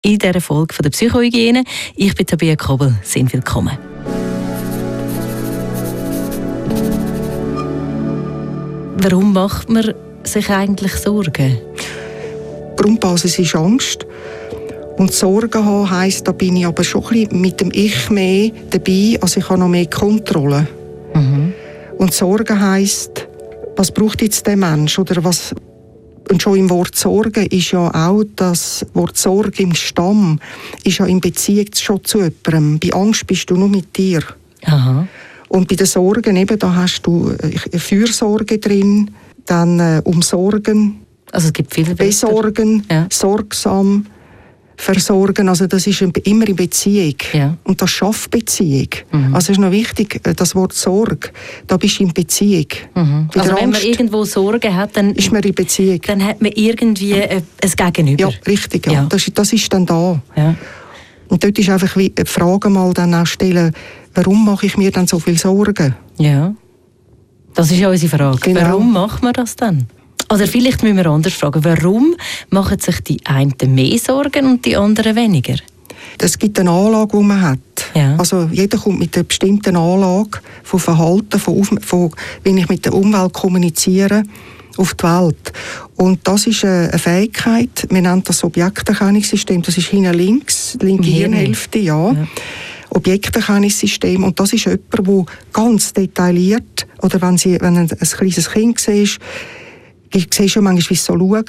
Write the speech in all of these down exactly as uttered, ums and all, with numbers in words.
in dieser Folge von der Psychohygiene. Ich bin Tabea Kobel. Sehr willkommen. Warum macht man sich eigentlich Sorgen? Die Grundbasis ist Angst. Und Sorgen haben heisst, da bin ich aber schon ein bisschen mit dem Ich mehr dabei, also ich habe noch mehr Kontrolle. Mhm. Und Sorgen heisst, was braucht jetzt der Mensch? Oder was, und schon im Wort Sorge ist ja auch das Wort Sorge im Stamm, ist ja in Beziehung schon zu jemandem. Bei Angst bist du nur mit dir. Aha. Und bei den Sorgen eben, da hast du Fürsorge drin, dann äh, umsorgen, also es gibt viele besorgen, ja. sorgsam, versorgen, also das ist immer in Beziehung. Ja. Und das schafft Beziehung. Mhm. Also es ist noch wichtig, das Wort Sorge, da bist du in Beziehung. Mhm. Also wenn Angst, man irgendwo Sorgen hat, dann ist man in Beziehung. Dann hat man irgendwie ein Gegenüber. Ja, richtig. Ja. Ja. Das, das ist dann da. Ja. Und dort ist einfach die Frage mal dann auch stellen, warum mache ich mir dann so viel Sorgen? Ja, das ist ja unsere Frage. Genau. Warum macht man das dann? Oder vielleicht müssen wir anders fragen, warum machen sich die einen mehr Sorgen und die anderen weniger? Es gibt eine Anlage, die man hat. Ja. Also jeder kommt mit einer bestimmten Anlage von Verhalten, von, von wie ich mit der Umwelt kommuniziere, auf die Welt. Und das ist eine Fähigkeit, wir nennen das Objekterkennungssystem, das ist hinten links, linke Hirnhälfte, ja. ja. Objekterkennungssystem. Und das ist jemand, der ganz detailliert, oder wenn, sie, wenn ein, ein kleines Kind siehst, ich sehe schon manchmal, wie sie so schauen.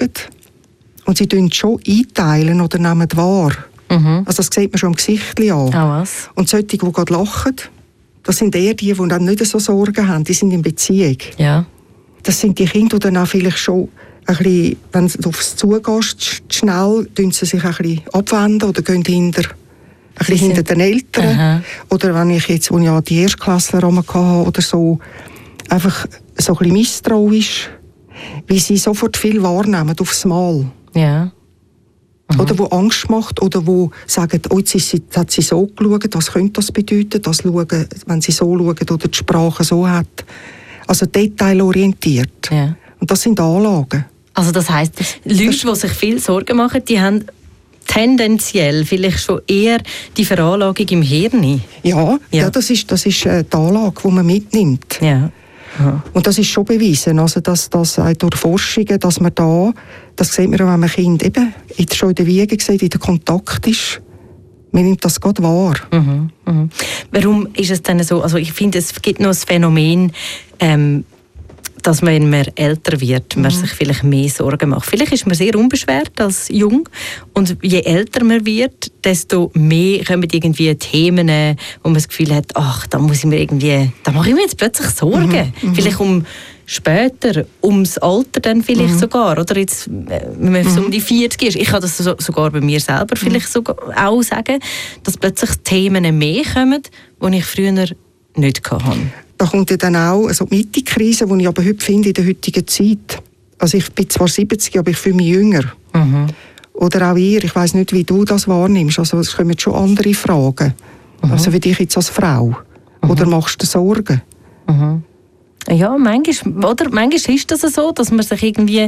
Und sie tun schon einteilen oder nehmen wahr. Mhm. Also das sieht man schon im Gesicht an. Oh, was? Und solche, die gerade lachen, das sind eher die, die dann nicht so Sorgen haben. Die sind in Beziehung. Ja. Das sind die Kinder, die dann auch vielleicht schon ein bisschen, wenn du auf sie zugehst, schnell, tun sie sich ein bisschen abwenden oder gehen hinter, ein bisschen hinter den Eltern. Aha. Oder wenn ich jetzt, wo ich ja die Erstklässler hatte oder so, einfach so ein bisschen misstrauisch, wie sie sofort viel wahrnehmen aufs Mal. Ja. Mhm. Oder wo Angst macht, oder wo sagen, oh, jetzt, ist sie, jetzt hat sie so geschaut, was könnte das bedeuten, das schauen, wenn sie so schaut oder die Sprache so hat. Also detailorientiert. Ja. Und das sind Anlagen. Also das heisst, Leute, die sich viel Sorgen machen, die haben tendenziell vielleicht schon eher die Veranlagung im Hirn. Ja, ja. ja das ist, das ist die Anlage, die man mitnimmt. Ja. Aha. Und das ist schon bewiesen, also dass das auch durch Forschungen, dass man da, das sieht man auch, wenn man Kind eben schon in der Wiege sieht, in der Kontakt ist, man nimmt das gerade wahr. Mhm, mhm. Warum ist es denn so, also ich finde, es gibt noch ein Phänomen, ähm, dass man, wenn man älter wird, man mhm. sich vielleicht mehr Sorgen macht. Vielleicht ist man sehr unbeschwert als jung und je älter man wird, desto mehr kommen irgendwie Themen, wo man das Gefühl hat, ach, da muss ich mir irgendwie, da mache ich mir jetzt plötzlich Sorgen. Mhm. Vielleicht um später, ums Alter dann vielleicht mhm. sogar, oder jetzt, wenn man mhm. so um die vierzig ist. Ich kann das so, sogar bei mir selber vielleicht mhm. sogar auch sagen, dass plötzlich Themen mehr kommen, die ich früher nicht hatte. Da kommt ja dann auch also die Mitte-Krise, die ich aber heute finde in der heutigen Zeit. Also ich bin zwar siebzig, aber ich fühle mich jünger. Mhm. Oder auch ihr, ich weiss nicht, wie du das wahrnimmst. Also es kommen schon andere Fragen. Mhm. Also wie dich jetzt als Frau. Mhm. Oder machst du Sorgen? Mhm. Ja, manchmal, oder manchmal ist das so, dass man sich irgendwie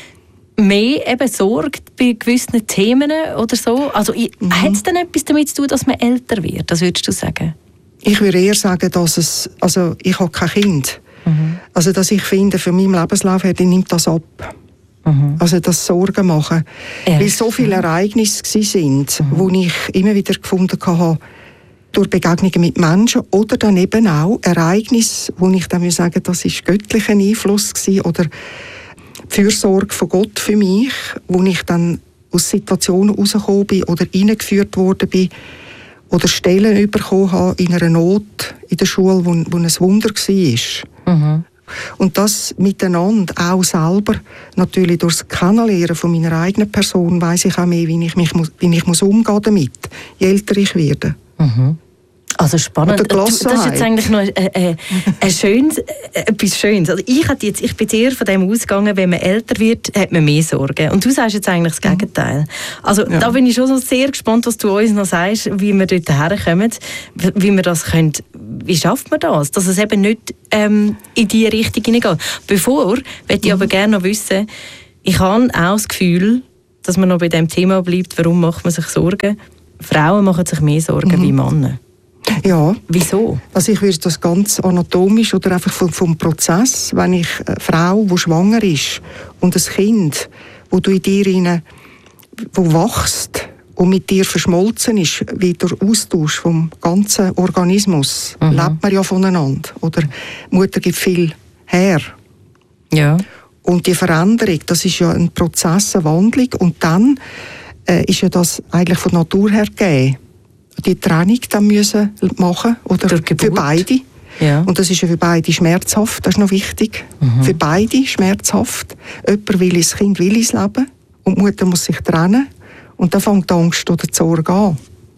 mehr eben sorgt bei gewissen Themen oder so. Also mhm. hat es denn etwas damit zu tun, dass man älter wird? Das würdest du sagen? Ich würde eher sagen, dass es, also ich habe kein Kind. Mhm. Also dass ich finde, für meinen Lebenslauf her, nimmt das ab. Mhm. Also das Sorgen machen. Ja. Weil so viele Ereignisse sind, mhm. wo ich immer wieder gefunden habe, durch Begegnungen mit Menschen oder dann eben auch Ereignisse, wo ich dann würde sagen, das ist göttlicher Einfluss gewesen, oder die Fürsorge von Gott für mich, wo ich dann aus Situationen rausgekommen bin oder reingeführt worden bin, oder Stellen bekommen habe in einer Not in der Schule, wo, wo ein Wunder war. Mhm. Und das miteinander auch selber, natürlich durch das Kennenlernen von meiner eigenen Person, weiss ich auch mehr, wie ich, mich, wie ich muss umgehen damit, je älter ich werde. Mhm. Also spannend. Das ist jetzt eigentlich noch ein, ein, ein schönes, etwas Schönes. Also ich, jetzt, ich bin eher von dem ausgegangen, wenn man älter wird, hat man mehr Sorgen. Und du sagst jetzt eigentlich das Gegenteil. Also ja. Da bin ich schon so sehr gespannt, was du uns noch sagst, wie wir dort herkommen, wie wir das können. Wie schafft man das? Dass es eben nicht ähm, in die Richtung hineingeht. Bevor, möchte ich mhm. aber gerne noch wissen, ich habe auch das Gefühl, dass man noch bei dem Thema bleibt, warum macht man sich Sorgen? Frauen machen sich mehr Sorgen mhm. wie Männer. Ja. Wieso? Also ich würde das ganz anatomisch oder einfach vom, vom Prozess, wenn ich eine Frau, die schwanger ist und ein Kind, wo du in dir rein, wo wächst und mit dir verschmolzen ist, wie der Austausch vom ganzen Organismus, mhm. lebt man ja voneinander. Oder die Mutter gibt viel her. Ja. Und die Veränderung, das ist ja ein Prozess, eine Wandlung. Und dann äh, ist ja das eigentlich von Natur her gegeben. Die Trennung dann müssen machen oder für beide. Ja. Und das ist ja für beide schmerzhaft, das ist noch wichtig. Mhm. Für beide schmerzhaft. Jemand will ins Kind, will ins Leben und die Mutter muss sich trennen. Und dann fängt die Angst oder die Sorge an.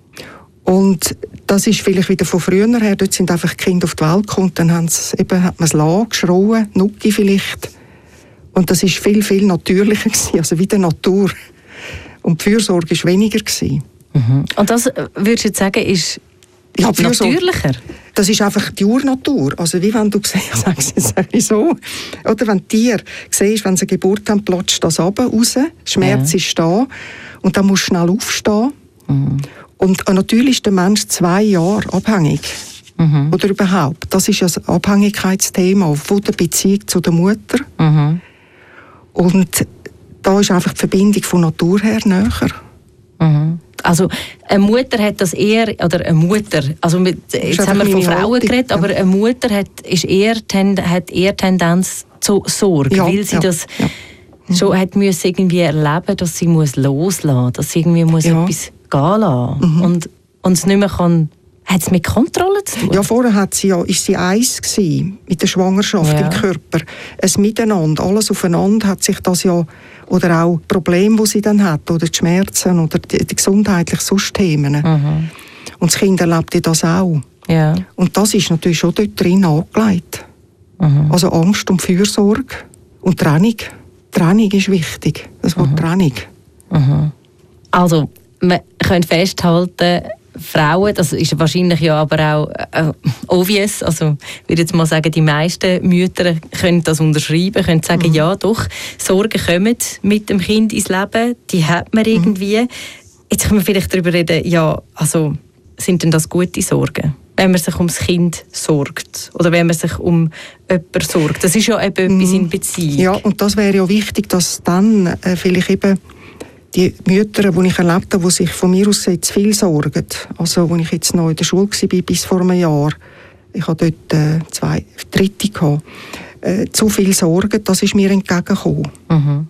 Und das ist vielleicht wieder von früher her, dort sind einfach die Kinder auf die Welt gekommen, dann haben sie, eben, hat man es lassen, geschrauen, Nucki vielleicht. Und das war viel, viel natürlicher gewesen, also wie die Natur. Und die Fürsorge war weniger gewesen. Mhm. Und das, würdest du jetzt sagen, ist ja, natürlicher? Das ist einfach die Urnatur. Also wie wenn du siehst, sag ich so, oder wenn Tier siehst, wenn sie Geburt haben, platzt das runter, raus, Schmerz ja. ist da und dann musst du schnell aufstehen. Mhm. Und natürlich ist der Mensch zwei Jahre abhängig. Mhm. Oder überhaupt. Das ist ja das Abhängigkeitsthema von der Beziehung zu der Mutter. Mhm. Und da ist einfach die Verbindung von Natur her näher. Mhm. Also eine Mutter hat das eher, oder eine Mutter, also mit, jetzt haben wir von Frauen Haltung, geredet, aber ja. eine Mutter hat, ist eher, hat eher Tendenz zu Sorge, ja, weil sie ja, das ja. Mhm. schon hat müssen irgendwie erleben, dass sie muss loslassen, dass sie irgendwie muss ja. etwas gehen lassen mhm. und, und es nicht mehr kann. Hat es mit Kontrolle zu tun? Ja, vorher hat sie ja, ist sie eins gewesen, mit der Schwangerschaft ja. im Körper. Ein Miteinander, alles aufeinander hat sich das ja, oder auch Probleme, die sie dann hat, oder die Schmerzen, oder die, die gesundheitlichen sonst Themen. Mhm. Und das Kind erlebt das auch. Ja. Und das ist natürlich schon dort drin angelegt. Mhm. Also Angst und Fürsorge und Trennung. Trennung ist wichtig, das Wort mhm. Trennung. Mhm. Also, wir können festhalten, Frauen, das ist wahrscheinlich ja aber auch äh, obvious, also ich würde jetzt mal sagen, die meisten Mütter können das unterschreiben, können sagen, mhm. ja doch, Sorgen kommen mit dem Kind ins Leben, die hat man irgendwie. Mhm. Jetzt können wir vielleicht darüber reden, ja, also sind denn das gute Sorgen? Wenn man sich ums Kind sorgt oder wenn man sich um jemanden sorgt. Das ist ja eben mhm. etwas in Beziehung. Ja, und das wäre ja wichtig, dass dann äh, vielleicht eben die Mütter, die ich erlebt habe, die sich von mir aus zu viel sorgen. Also, als ich jetzt noch in der Schule war, bis vor einem Jahr, ich hatte dort äh, zwei Dritte gehabt, äh, zu viel Sorgen, das ist mir entgegengekommen. Mhm.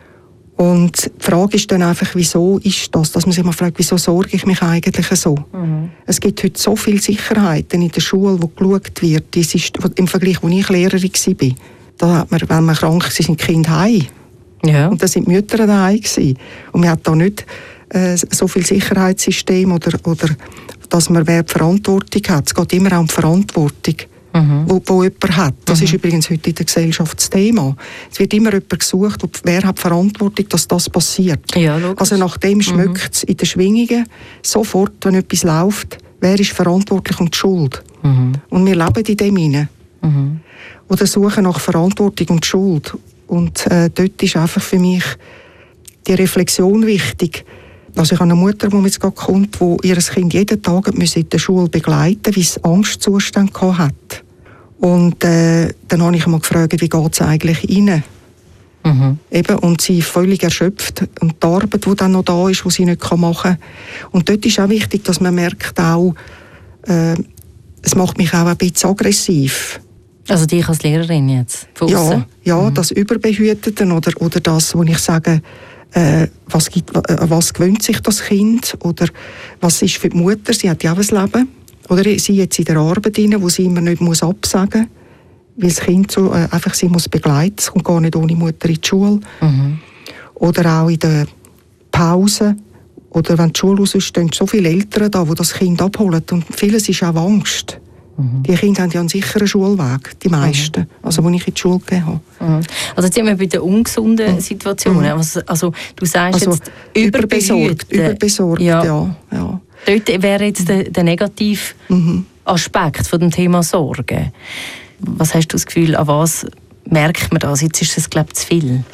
Und die Frage ist dann einfach, wieso ist das? Dass man sich mal fragt, wieso sorge ich mich eigentlich so? Mhm. Es gibt heute so viele Sicherheiten in der Schule, wo geschaut wird. Das ist, im Vergleich, als ich Lehrerin war, da hat man, wenn man krank ist, sind die Kinder heim. Ja. Und da sind die Mütter daheim gewesen. Und man hat da nicht äh, so viel Sicherheitssystem oder, oder dass man wer die Verantwortung hat. Es geht immer auch um die Verantwortung, mhm. wo, wo jemand hat. Das mhm. ist übrigens heute in der Gesellschaft das Thema. Es wird immer jemand gesucht, wer hat die Verantwortung, dass das passiert. Ja, also nach dem schmeckt es mhm. in den Schwingungen sofort, wenn etwas läuft, wer ist verantwortlich und die Schuld. Mhm. Und wir leben in dem hinein. Mhm. Oder suchen nach Verantwortung und Schuld. Und äh, dort ist einfach für mich die Reflexion wichtig. Also ich habe eine Mutter, die jetzt gerade kommt, die ihr Kind jeden Tag in der Schule begleiten musste, weil es Angstzustände hatte. Und äh, dann habe ich einmal gefragt, wie geht es eigentlich rein? Mhm. Eben, und sie ist völlig erschöpft. Und die Arbeit, die dann noch da ist, die sie nicht machen kann. Und dort ist auch wichtig, dass man merkt auch, äh, es macht mich auch ein bisschen aggressiv. Also dich als Lehrerin jetzt? Ja, ja mhm. das Überbehüteten oder, oder das, wo ich sage, äh, was, gibt, äh, was gewöhnt sich das Kind oder was ist für die Mutter, sie hat ja auch ein Leben. Oder sie jetzt in der Arbeit rein, wo sie immer nicht muss absagen muss, weil das Kind so, äh, einfach sie muss begleiten, es kommt gar nicht ohne Mutter in die Schule. Mhm. Oder auch in der Pause oder wenn die Schule raus ist, stehen so viele Eltern da, die das Kind abholen und vieles ist auch Angst. Mhm. Die Kinder haben ja einen sicheren Schulweg, die meisten, mhm. also die ich in die Schule gegeben habe. Mhm. Also jetzt sind wir bei den ungesunden mhm. Situationen. Also, also du sagst also, jetzt überbesorgt. Überbesorgt, ja. ja, ja. Dort wäre jetzt der, der negative mhm. Aspekt von dem Thema Sorge. Was hast du das Gefühl, an was merkt man das? Jetzt ist es, glaube ich, zu viel.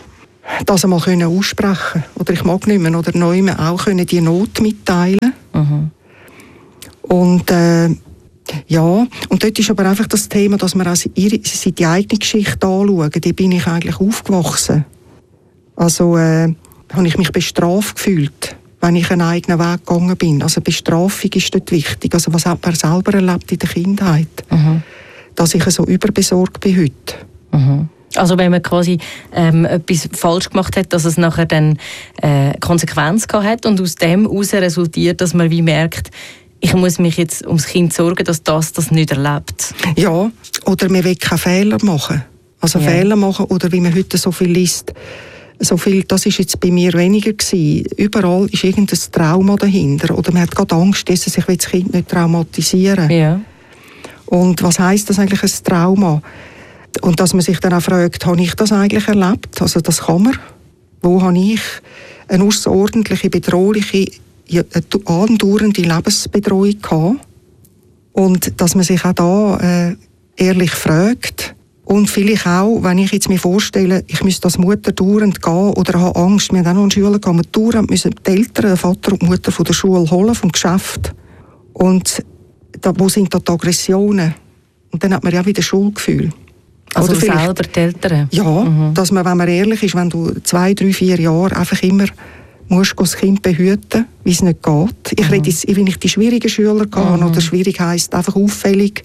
das einmal können aussprechen oder ich mag nicht mehr oder neu mehr auch können die Not mitteilen. Mhm. Und äh, ja, und dort ist aber einfach das Thema, dass wir also ihre, die eigene Geschichte anschauen. Da bin ich eigentlich aufgewachsen. Also äh, habe ich mich bestraft gefühlt, wenn ich einen eigenen Weg gegangen bin. Also Bestrafung ist dort wichtig. Also was hat man selber erlebt in der Kindheit? Mhm. Dass ich so überbesorgt bin heute. Mhm. Also wenn man quasi ähm, etwas falsch gemacht hat, dass es nachher dann äh, Konsequenz gehabt hat und aus dem heraus resultiert, dass man wie merkt, ich muss mich jetzt ums Kind sorgen, dass das das nicht erlebt. Ja, oder man will keine Fehler machen. Also ja. Fehler machen, oder wie man heute so viel liest, so viel, das ist jetzt bei mir weniger gewesen. Überall ist irgendein Trauma dahinter. Oder man hat gerade Angst, dass ich das Kind nicht traumatisieren. Ja. Und was heisst das eigentlich, ein Trauma? Und dass man sich dann auch fragt, habe ich das eigentlich erlebt? Also das kann man. Wo habe ich eine außerordentliche, bedrohliche, eine andauernde Lebensbedrohung gehabt? Und dass man sich auch da äh, ehrlich fragt. Und vielleicht auch, wenn ich jetzt mir vorstelle, ich müsste als Mutter dauernd gehen oder habe Angst, wir haben auch noch in die Schule gegangen, dauernd müssen die Eltern, der Vater und die Mutter von der Schule holen, vom Geschäft. Und da, wo sind da die Aggressionen? Und dann hat man ja wieder Schuldgefühl. Also oder selber die Eltern? Ja, mhm. dass man, wenn man ehrlich ist, wenn du zwei, drei, vier Jahre einfach immer musst das Kind behüten, wie es nicht geht. Ich mhm. rede jetzt, wenn ich die schwierigen Schüler gehe, mhm. oder schwierig heisst einfach auffällig.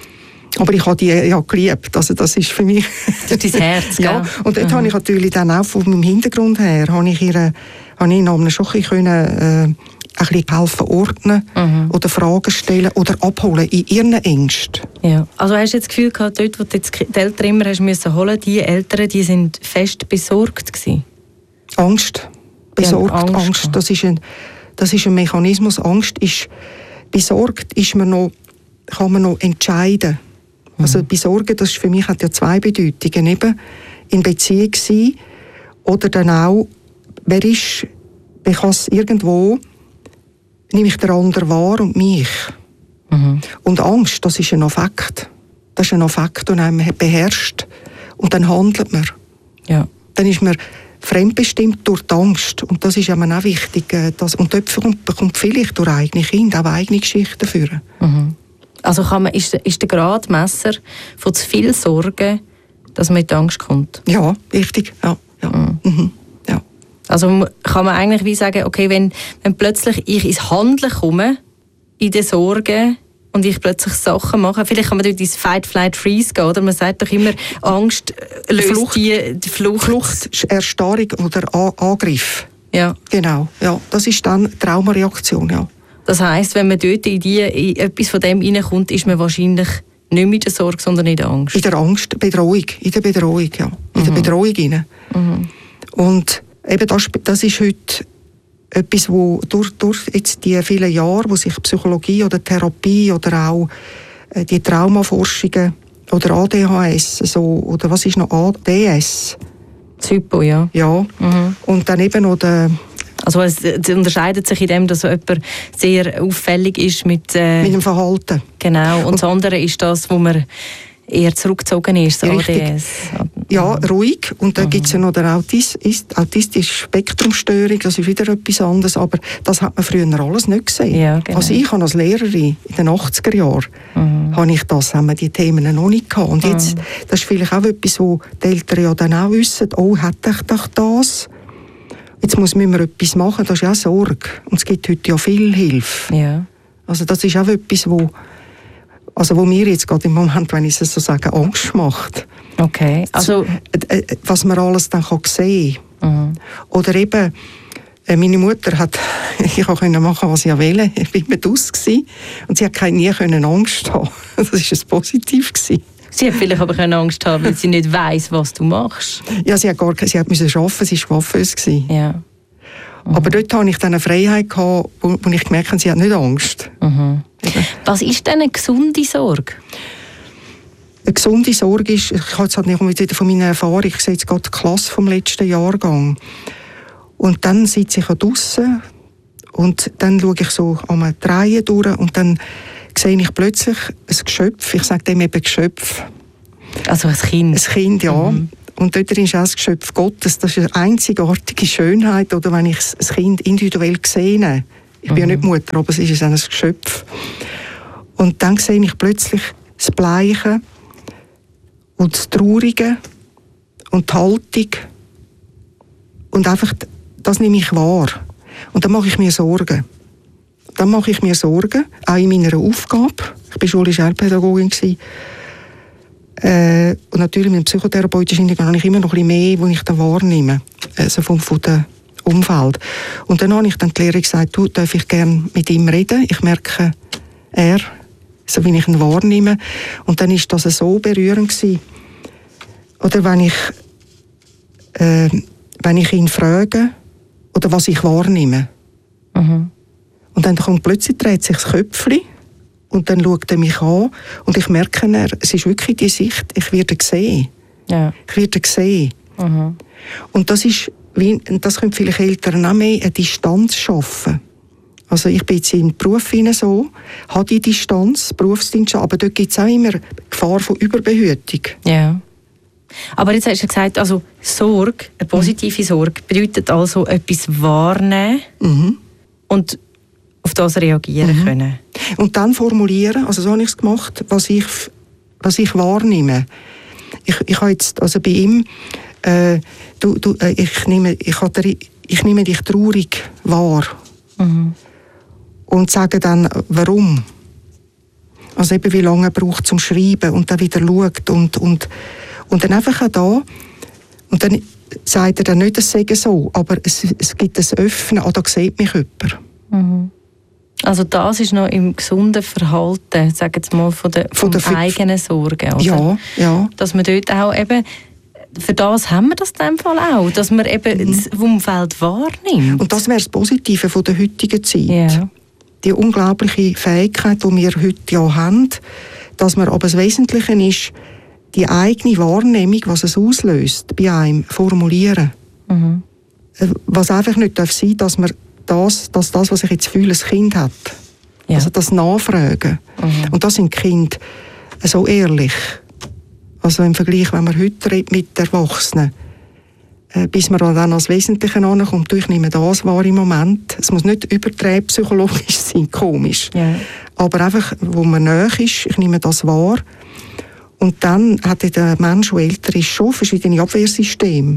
Aber ich habe die ja geliebt. Also das ist für mich... Durch dein Herz, ja. Gell? Und dort mhm. habe ich natürlich dann auch von meinem Hintergrund her, habe ich ihre, habe ich ihnen schon ein bisschen, äh, ein bisschen helfen ordnen mhm. oder Fragen stellen oder abholen in ihren Ängsten. Ja. Also hast du jetzt das Gefühl gehabt, dort, wo du jetzt die Eltern immer hast müssen holen, die Eltern, die sind fest besorgt gewesen? Angst. Besorgt, Angst. Angst. Das ist ein, das ist ein Mechanismus. Angst ist, besorgt ist man noch, kann man noch entscheiden. Mhm. Also besorgen, das ist für mich hat ja zwei Bedeutungen. Eben in Beziehung sein oder dann auch, wer ist, wer kann es irgendwo, nehme ich den anderen wahr und mich. Mhm. Und Angst, das ist ein Affekt. Das ist ein Affekt, den einem beherrscht. Und dann handelt man. Ja. Dann ist man fremdbestimmt durch die Angst. Und das ist ja auch wichtig. Dass, und dort bekommt vielleicht durch eigene Kinder auch eigene Geschichten führen. Mhm. Also kann man, ist, ist der Gradmesser von zu viel Sorgen, dass man in die Angst kommt? Ja, richtig. Ja, ja. Mhm. Mhm. Ja. Also kann man eigentlich wie sagen, okay, wenn, wenn plötzlich ich ins Handeln komme, in den Sorgen, und ich plötzlich Sachen mache, vielleicht kann man durch dieses Fight, Flight, Freeze gehen, oder? Man sagt doch immer, Angst löst Flucht, die, die Flucht. Flucht, Erstarrung oder A- Angriff. Ja. Genau, ja. Das ist dann Traumareaktion, ja. Das heisst, wenn man dort in, die, in etwas von dem reinkommt, ist man wahrscheinlich nicht mit der Sorge, sondern in der Angst. In der Angst, Bedrohung, in der Bedrohung, ja. In mhm. der Bedrohung rein. Mhm. Und eben das, das ist heute etwas, wo durch, durch jetzt die vielen Jahre, wo sich Psychologie oder Therapie oder auch äh, die Traumaforschungen oder A D H S, so, oder was ist noch A D S? Zypo, ja. Ja, mhm. Und dann eben noch der... Also es, es unterscheidet sich in dem, dass so jemand sehr auffällig ist mit... Äh, mit dem Verhalten. Genau, und, und das andere ist das, wo man eher zurückgezogen ist, das A D S. Ja, ruhig. Und dann mhm. gibt es ja noch die Autis- autistische Spektrumstörung, das ist wieder etwas anderes, aber das hat man früher alles nicht gesehen. Ja, genau. Also ich habe als Lehrerin in den achtziger Jahren, mhm. habe ich das, haben wir die Themen noch nicht gehabt. Und jetzt, mhm. das ist vielleicht auch etwas, wo die Eltern ja dann auch wissen, oh, hätte ich doch das? Jetzt muss man etwas machen, das ist ja auch Sorge. Und es gibt heute ja viel Hilfe. Ja. Also das ist auch etwas, wo Also wo mir jetzt gerade im Moment, wenn ich es so sage, Angst macht. Okay. Also was man alles dann kann sehen kann. Mhm. Oder eben, meine Mutter hat, ich konnte machen, was ich wollte. Ich war immer aus und sie hat nie Angst haben. Das war ein Positiv. Sie hat vielleicht aber keine Angst haben, weil sie nicht weiss, was du machst. Ja, sie hat gar sie hat müssen arbeiten, sie war waffenlos. Ja. Mhm. Aber dort hatte ich dann eine Freiheit gehabt, wo, wo ich gemerkt habe, sie hat nicht Angst. Mhm. Was ist denn eine gesunde Sorge? Eine gesunde Sorge ist, ich habe jetzt halt nicht wieder von meiner Erfahrung, ich sehe jetzt gerade die Klasse vom letzten Jahrgang. Und dann sitze ich draussen und dann schaue ich so an die Reihe durch und dann sehe ich plötzlich ein Geschöpf, ich sage dem eben Geschöpf. Also ein Kind? Ein Kind, ja. Mhm. Und dort ist auch das Geschöpf Gottes. Das ist eine einzigartige Schönheit. Oder wenn ich das Kind individuell sehe, ich bin mhm. ja nicht Mutter, aber es ist ein Geschöpf. Und dann sehe ich plötzlich das Bleiche und das Traurige und die Haltung. Und einfach, das nehme ich wahr. Und dann mache ich mir Sorgen. Dann mache ich mir Sorgen, auch in meiner Aufgabe. Ich war schulische Heilpädagogin. Äh, und natürlich mit dem psychotherapeutischen Hintergrund habe ich immer noch ein bisschen mehr, was ich dann wahrnehme, also vom, vom Umfeld. Und dann habe ich dann die Lehrerin gesagt, du, darf ich gerne mit ihm reden? Ich merke, er, so wie ich ihn wahrnehme. Und dann war das so berührend gewesen. Oder wenn ich, äh, wenn ich ihn frage, oder was ich wahrnehme. Mhm. Und dann kommt plötzlich, dreht sich das Köpfchen und dann schaut er mich an und ich merke, er, es ist wirklich die Sicht, ich werde gesehen. Ja. Ich werde gesehen. Mhm. Und das ist, wie, das können vielleicht Eltern auch mehr, eine Distanz schaffen. Also ich bin jetzt im Beruf hinein so, habe die Distanz, Berufsdienst, aber dort gibt es auch immer Gefahr von Überbehütung. Ja. Aber jetzt hast du gesagt, also Sorge, eine positive Sorge, bedeutet also etwas wahrnehmen mhm. und auf das reagieren mhm. können. Und dann formulieren, also so habe ich es gemacht, was ich, was ich wahrnehme. Ich, ich habe jetzt, also bei ihm, äh, du, du, äh, ich, nehme, ich, hatte, ich nehme dich traurig wahr. Mhm. Und sage dann, warum. Also eben, wie lange er braucht zum Schreiben und dann wieder schaut und, und, und dann einfach auch da. Und dann sagt er dann nicht, das sei so, aber es, es gibt ein Öffnen, ah, da sieht mich jemand. Mhm. Also das ist noch im gesunden Verhalten, sagen wir mal, von der, von der eigenen Sorge, oder? Ja, ja. Dass man dort auch eben, für das haben wir das in dem Fall auch, dass man eben mhm. das Umfeld wahrnimmt. Und das wäre das Positive von der heutigen Zeit. Ja. Die unglaubliche Fähigkeit, die wir heute ja haben, dass man aber das Wesentliche ist, die eigene Wahrnehmung, was es auslöst, bei einem formulieren. Mhm. Was einfach nicht darf sein, dass man das, dass das, was ich jetzt fühle, ein Kind hat. Ja. Also das Nachfragen. Mhm. Und das sind Kinder so ehrlich. Also im Vergleich, wenn man heute redet mit Erwachsenen, äh, bis man dann als Wesentliche ankommt, ich nehme das wahr im Moment. Es muss nicht übertrieben psychologisch sein, komisch. Ja. Aber einfach, wo man nahe ist, ich nehme das wahr. Und dann hat der Mensch, der älter ist, schon verschiedene Abwehrsysteme.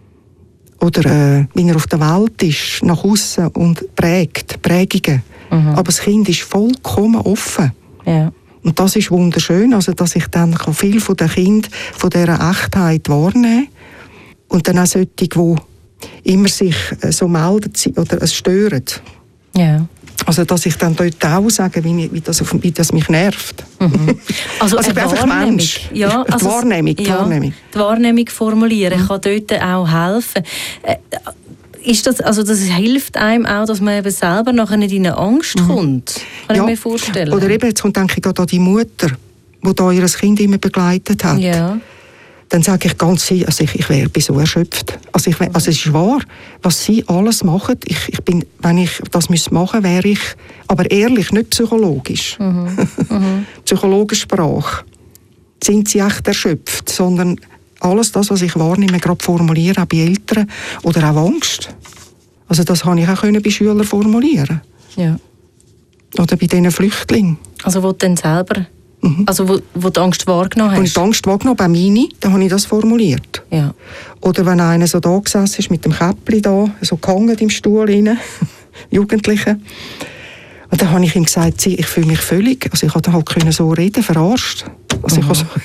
Oder äh, wie er auf der Welt ist, nach außen und prägt, Prägungen. Mhm. Aber das Kind ist vollkommen offen. Ja. Und das ist wunderschön, also dass ich dann viel von den Kindern, von dieser Echtheit wahrnehmen kann. Und dann auch solche, die immer sich so melden oder es stören. Ja. Also dass ich dann dort auch sage, wie, wie, das, auf, wie das mich nervt. Mhm. Also, also ich bin einfach Mensch. Ja, also die Wahrnehmung, die ja, Wahrnehmung. Die Wahrnehmung formulieren mhm. kann dort auch helfen. Äh, ist das, also das hilft einem auch, dass man eben selber nachher nicht in eine Angst mhm. kommt? Kann ja. ich mir vorstellen. Oder eben, jetzt kommt, denke ich, gerade an die Mutter, die da ihr Kind immer begleitet hat. Ja. Dann sage ich ganz sicher, also ich, ich wäre so erschöpft. Also, ich, also es ist wahr, was sie alles machen. Ich, ich bin, wenn ich das machen müsste, wäre ich, aber ehrlich, nicht psychologisch. Mhm. Mhm. Psychologischsprache. Sind sie echt erschöpft, sondern alles das, was ich wahrnehme, gerade formulieren, auch bei Eltern oder auch Angst. Also das habe ich auch bei Schülern formulieren. Ja. Oder bei diesen Flüchtlingen. Also wo du dann selber... Also wo, wo du Angst wahrgenommen hast? Als ich die Angst wahrgenommen bei Mini, dann habe ich das formuliert. Ja. Oder wenn einer so da gesessen ist mit dem Käppli da, so gehangen im Stuhl rein, Jugendliche. Und dann habe ich ihm gesagt, ich fühle mich völlig, also ich konnte halt können so reden, verarscht. Also mhm. ich so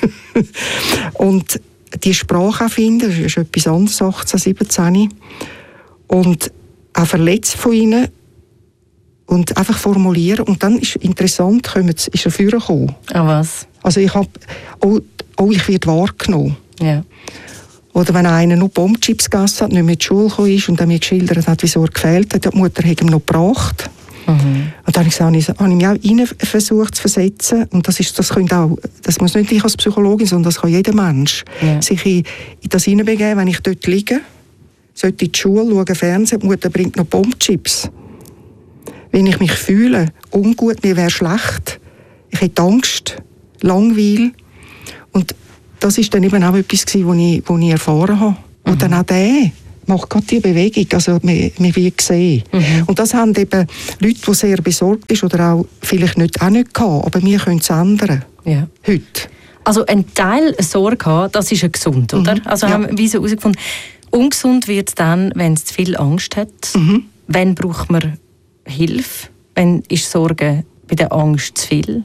und die Sprache auch finden, das ist etwas anderes, achtzehn, siebzehn. Und auch verletzt von ihnen. Und einfach formulieren. Und dann ist interessant, ist er vorher gekommen. Ah, was? Also ich habe, oh, oh, ich werde wahrgenommen. Ja. Oder wenn einer noch Bombchips gegessen hat, nicht mehr in die Schule gekommen ist und dann mir geschildert hat, wieso er gefehlt hat, die Mutter hat ihm noch gebracht. Mhm. Und dann habe ich, gesagt, habe ich mich auch rein versucht zu versetzen. Und das, ist, das, könnte auch, das muss nicht ich als Psychologin, sondern das kann jeder Mensch. Ja. Sich in, in das hineinbegeben, wenn ich dort liege, sollte in die Schule schauen, Fernsehen, die Mutter bringt noch Bombchips. Wenn ich mich fühle, ungut, mir wäre schlecht, ich hätte Angst, Langweil. Und das ist dann eben auch etwas gewesen, was ich, was ich erfahren habe. Mhm. Und dann auch der macht gerade die Bewegung, also wir, wir wird gesehen. Mhm. Und das haben eben Leute, die sehr besorgt sind oder auch vielleicht nicht, auch nicht gehabt, aber wir können es ändern. Ja. Heute. Also ein Teil Sorge haben, das ist ja gesund, oder? Mhm. Also ja. haben wir so herausgefunden, ungesund wird es dann, wenn es zu viel Angst hat. Mhm. Wenn braucht man Hilfe? Wenn ist Sorge bei der Angst zu viel?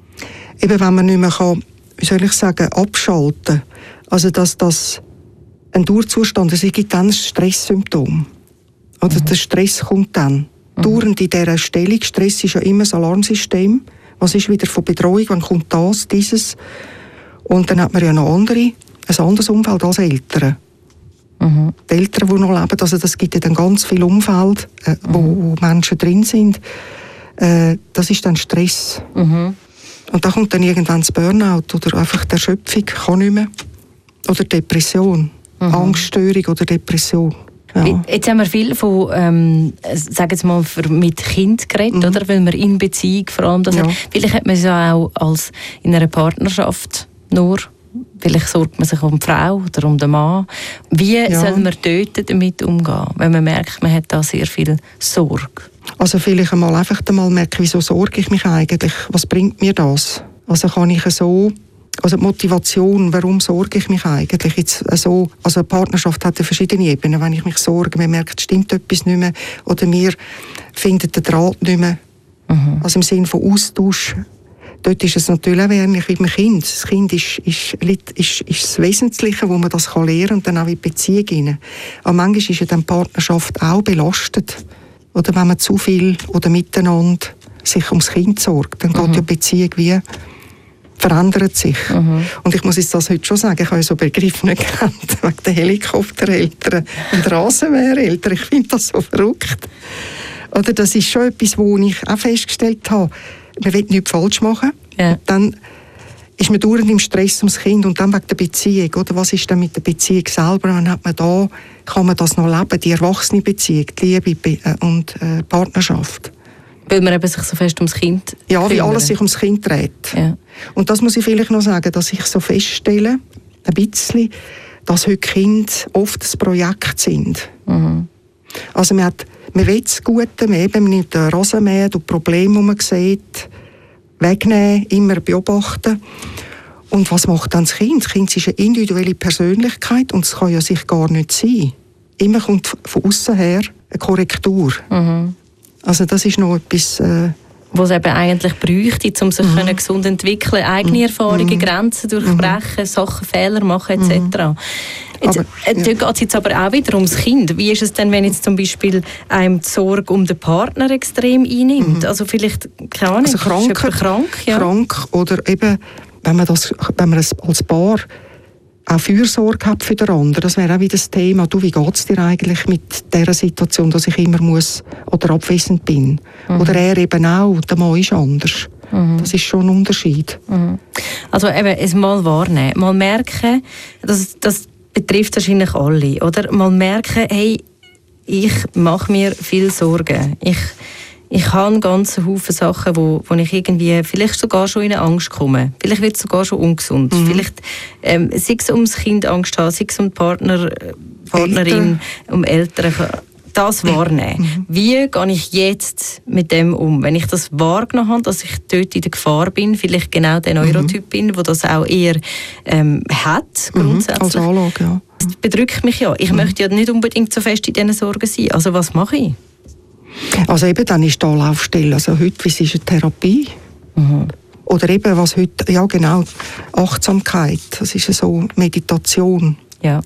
Eben, wenn man nicht mehr kann, wie soll ich sagen, abschalten. Also dass das ein Dauerzustand, es gibt dann ein Stresssymptom. Oder mhm. der Stress kommt dann. Mhm. Dauernd in dieser Stellung. Stress ist ja immer ein Alarmsystem. Was ist wieder von Bedrohung? Wann kommt das, dieses? Und dann hat man ja noch andere, ein anderes Umfeld als Eltern. Mhm. Die Eltern, die noch leben, also das gibt ja dann ganz viel Umfeld, äh, wo, wo Menschen drin sind. Äh, das ist dann Stress. Mhm. Und da kommt dann irgendwann das Burnout oder einfach die Erschöpfung, kann nicht mehr. Oder Depression, mhm. Angststörung oder Depression. Ja. Jetzt haben wir viel von, ähm, sagen wir mal, mit Kind geredet, mhm. oder? Weil man in Beziehung vor allem das ja. hat. Vielleicht hat man es ja auch als in einer Partnerschaft nur. Vielleicht sorgt man sich um die Frau oder um den Mann. Wie ja. soll man dort damit umgehen, wenn man merkt, man hat da sehr viel Sorge? Also vielleicht einmal einfach einmal merken, wieso sorge ich mich eigentlich? Was bringt mir das? Also kann ich so, also die Motivation, warum sorge ich mich eigentlich? Jetzt so, also eine Partnerschaft hat ja verschiedene Ebenen. Wenn ich mich sorge, man merkt, stimmt etwas nicht mehr oder wir finden den Draht nicht mehr. Mhm. Also im Sinne von Austausch. Dort ist es natürlich auch ähnlich wie beim Kind. Das Kind ist, ist, ist, ist das Wesentliche, wo man das kann lernen kann und dann auch in die Beziehung hinein. Aber manchmal ist ja dann die Partnerschaft auch belastet. Oder wenn man zu viel oder miteinander sich ums Kind sorgt, dann mhm. geht ja die Beziehung wie verändert sich. Mhm. Und ich muss jetzt das heute schon sagen, ich habe so Begriffe nicht gekannt, wegen der Helikoptereltern und Rasenmähereltern. Ich finde das so verrückt. Oder das ist schon etwas, wo ich auch festgestellt habe, man will nichts falsch machen. Ja. Dann ist man dauernd im Stress ums Kind und dann wegen der Beziehung. Oder was ist dann mit der Beziehung selber? Dann hat man da, kann man das noch leben, die erwachsene Beziehung, die Liebe und äh, Partnerschaft. Weil man eben sich so fest ums Kind Ja, kümmern. Wie alles sich ums Kind dreht. Ja. Und das muss ich vielleicht noch sagen, dass ich so feststelle, ein bisschen, dass heute Kinder oft ein Projekt sind. Mhm. Also man hat Man will das Gute, man eben nicht den Rasenmähen, die Probleme, die man sieht, wegnehmen, immer beobachten. Und was macht dann das Kind? Das Kind ist eine individuelle Persönlichkeit und es kann ja sich gar nicht sein. Immer kommt von außen her eine Korrektur. Mhm. Also das ist noch etwas... Äh, was es eben eigentlich bräuchte, um sich mhm. gesund zu entwickeln, eigene Erfahrungen, mhm. Grenzen durchbrechen, mhm. Sachen, Fehler machen et cetera. Mhm. Jetzt, aber, ja. Dort geht es jetzt aber auch wieder ums Kind. Wie ist es denn, wenn jetzt zum Beispiel einem die Sorge um den Partner extrem einnimmt? Mhm. Also vielleicht, keine Ahnung, also krank, krank, ja. krank oder eben, wenn man, das, wenn man als Paar auch Fürsorge hat für den anderen. Das wäre auch wieder das Thema. Du, wie geht es dir eigentlich mit dieser Situation, dass ich immer muss oder abwesend bin? Mhm. Oder er eben auch, der Mann ist anders. Mhm. Das ist schon ein Unterschied. Mhm. Also eben, es mal wahrnehmen, mal merken, das, das betrifft wahrscheinlich alle, oder? Mal merken, hey, ich mache mir viel Sorgen. Ich Ich habe einen ganzen Haufen Sachen, wo, wo ich irgendwie vielleicht sogar schon in eine Angst komme. Vielleicht wird es sogar schon ungesund. Mhm. Vielleicht ähm, sei es ums Kind Angst haben, sei es um die Partner, Partnerin, Eltern. um Eltern. Das wahrnehmen. Mhm. Wie gehe ich jetzt mit dem um? Wenn ich das wahrgenommen habe, dass ich dort in der Gefahr bin, vielleicht genau der Neurotyp mhm. bin, der das auch eher ähm, hat, grundsätzlich. Mhm. Als Anlage, ja. Das bedrückt mich ja. Ich mhm. möchte ja nicht unbedingt so fest in diesen Sorgen sein. Also was mache ich? Also eben, dann ist die Anlaufstelle. Also heute, wie ist eine Therapie? Mhm. Oder eben, was heute, ja genau, Achtsamkeit, das ist so Meditation. Ja.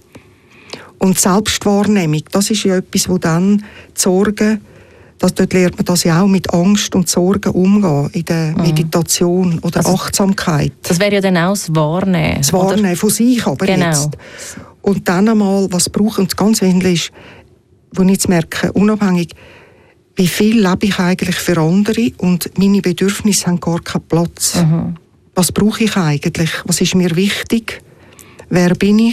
Und Selbstwahrnehmung, das ist ja etwas, wo dann die Sorgen, das, dort lernt man das ja auch, mit Angst und Sorgen umgehen, in der mhm. Meditation oder also, Achtsamkeit. Das wäre ja dann auch das Wahrnehmen. Das Wahrnehmen oder? Von sich aber genau. jetzt. Und dann einmal, was braucht, und ganz wesentlich ist, wo ich jetzt merke, unabhängig, wie viel lebe ich eigentlich für andere und meine Bedürfnisse haben gar keinen Platz. Mhm. Was brauche ich eigentlich? Was ist mir wichtig? Wer bin ich?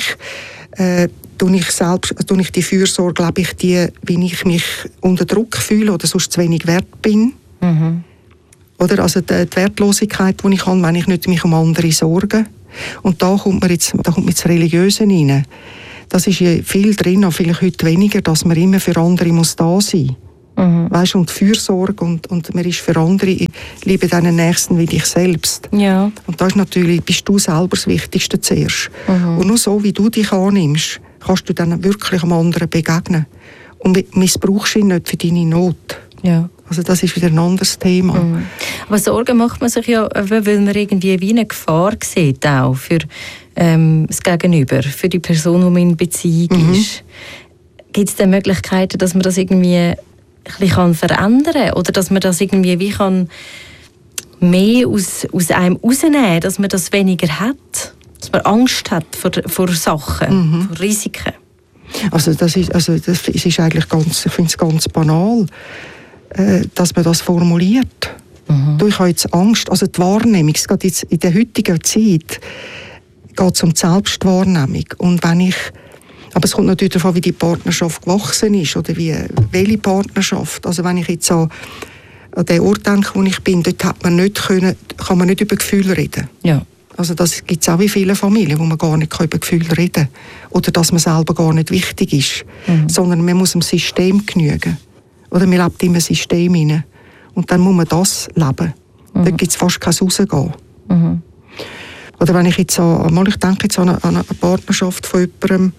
Äh, tue ich selbst, tue ich die Fürsorge, lebe ich die, wie ich mich unter Druck fühle oder sonst zu wenig wert bin? Mhm. Oder also die, die Wertlosigkeit, die ich habe, wenn ich nicht mich um andere sorge. Und da kommt man jetzt, da kommt man das Religiöse rein. Das ist ja viel drin, auch vielleicht heute weniger, dass man immer für andere muss da sein. Mhm. Weißt, und Fürsorge und, und man ist für andere, ich liebe deinen Nächsten wie dich selbst. Ja. Und da ist natürlich, bist du selber das Wichtigste zuerst. Mhm. Und nur so, wie du dich annimmst, kannst du dann wirklich einem anderen begegnen. Und missbrauchst ihn nicht für deine Not. Ja. Also das ist wieder ein anderes Thema. Mhm. Aber Sorgen macht man sich ja, weil man irgendwie wie eine Gefahr sieht, auch für ähm, das Gegenüber, für die Person, die man in Beziehung mhm. ist. Gibt es denn Möglichkeiten, dass man das irgendwie ein bisschen verändern kann? Oder dass man das irgendwie wie kann mehr aus, aus einem rausnehmen, dass man das weniger hat? Dass man Angst hat vor, vor Sachen, mhm. vor Risiken? Also das ist, also das ist eigentlich ganz, ich finde es ganz banal, äh, dass man das formuliert. Mhm. Du, ich habe jetzt Angst, also die Wahrnehmung, es geht jetzt in der heutigen Zeit geht es um die Selbstwahrnehmung. Und wenn ich, aber es kommt natürlich davon, wie die Partnerschaft gewachsen ist oder wie, welche Partnerschaft. Also wenn ich jetzt an, an den Ort denke, wo ich bin, dort hat man nicht können, kann man nicht über Gefühle reden. Ja. Also das gibt es auch in vielen Familien, wo man gar nicht über Gefühle reden kann. Oder dass man selber gar nicht wichtig ist. Mhm. Sondern man muss dem System genügen. Oder man lebt in einem System hinein. Und dann muss man das leben. Mhm. Da gibt es fast kein Rausgehen. Mhm. Oder wenn ich jetzt an, mal ich denke jetzt an eine, an eine Partnerschaft von jemandem,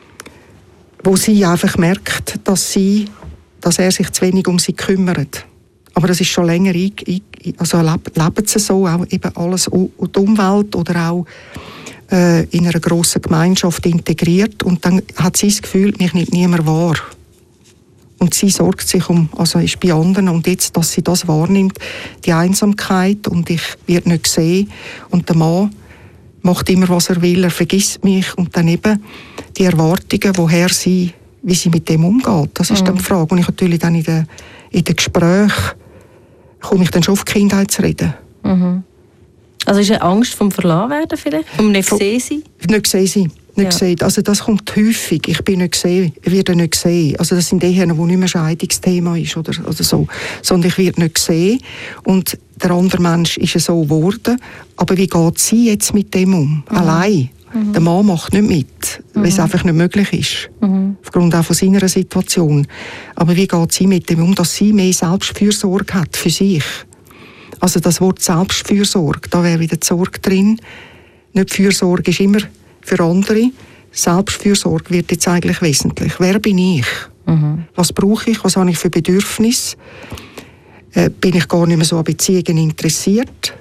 wo sie einfach merkt, dass, sie, dass er sich zu wenig um sie kümmert. Aber das ist schon länger, also leben sie so, auch eben alles, die Umwelt oder auch äh, in einer grossen Gemeinschaft integriert. Und dann hat sie das Gefühl, mich nimmt niemand wahr. Und sie sorgt sich um, also ist bei anderen, und jetzt, dass sie das wahrnimmt, die Einsamkeit, und ich werde nicht gesehen. Und der Mann macht immer, was er will, er vergisst mich. Und dann eben die Erwartungen, woher sie, wie sie mit dem umgeht, das ist mhm. dann die Frage. Und ich natürlich dann in den, in den Gesprächen komme ich dann schon auf die Kindheit zu reden. Mhm. Also ist eine Angst vom Verlassen vielleicht? Vom nicht gesehen sein? Nicht gesehen sein. Nicht ja. gesehen. Also das kommt häufig. Ich bin nicht gesehen, ich werde nicht gesehen. Also das sind die, wo nicht mehr Scheidungsthema ist oder, oder so. Sondern ich werde nicht gesehen. Und der andere Mensch ist so geworden. Aber wie geht sie jetzt mit dem um? Mhm. Allein. Mhm. Der Mann macht nicht mit, mhm. weil es einfach nicht möglich ist. Mhm. Aufgrund auch von seiner Situation. Aber wie geht sie mit dem um, dass sie mehr Selbstfürsorge hat für sich? Also das Wort Selbstfürsorge, da wäre wieder die Sorge drin. Nicht Fürsorge ist immer für andere. Selbstfürsorge wird jetzt eigentlich wesentlich. Wer bin ich? Mhm. Was brauche ich? Was habe ich für Bedürfnisse? Äh, bin ich gar nicht mehr so an Beziehungen interessiert?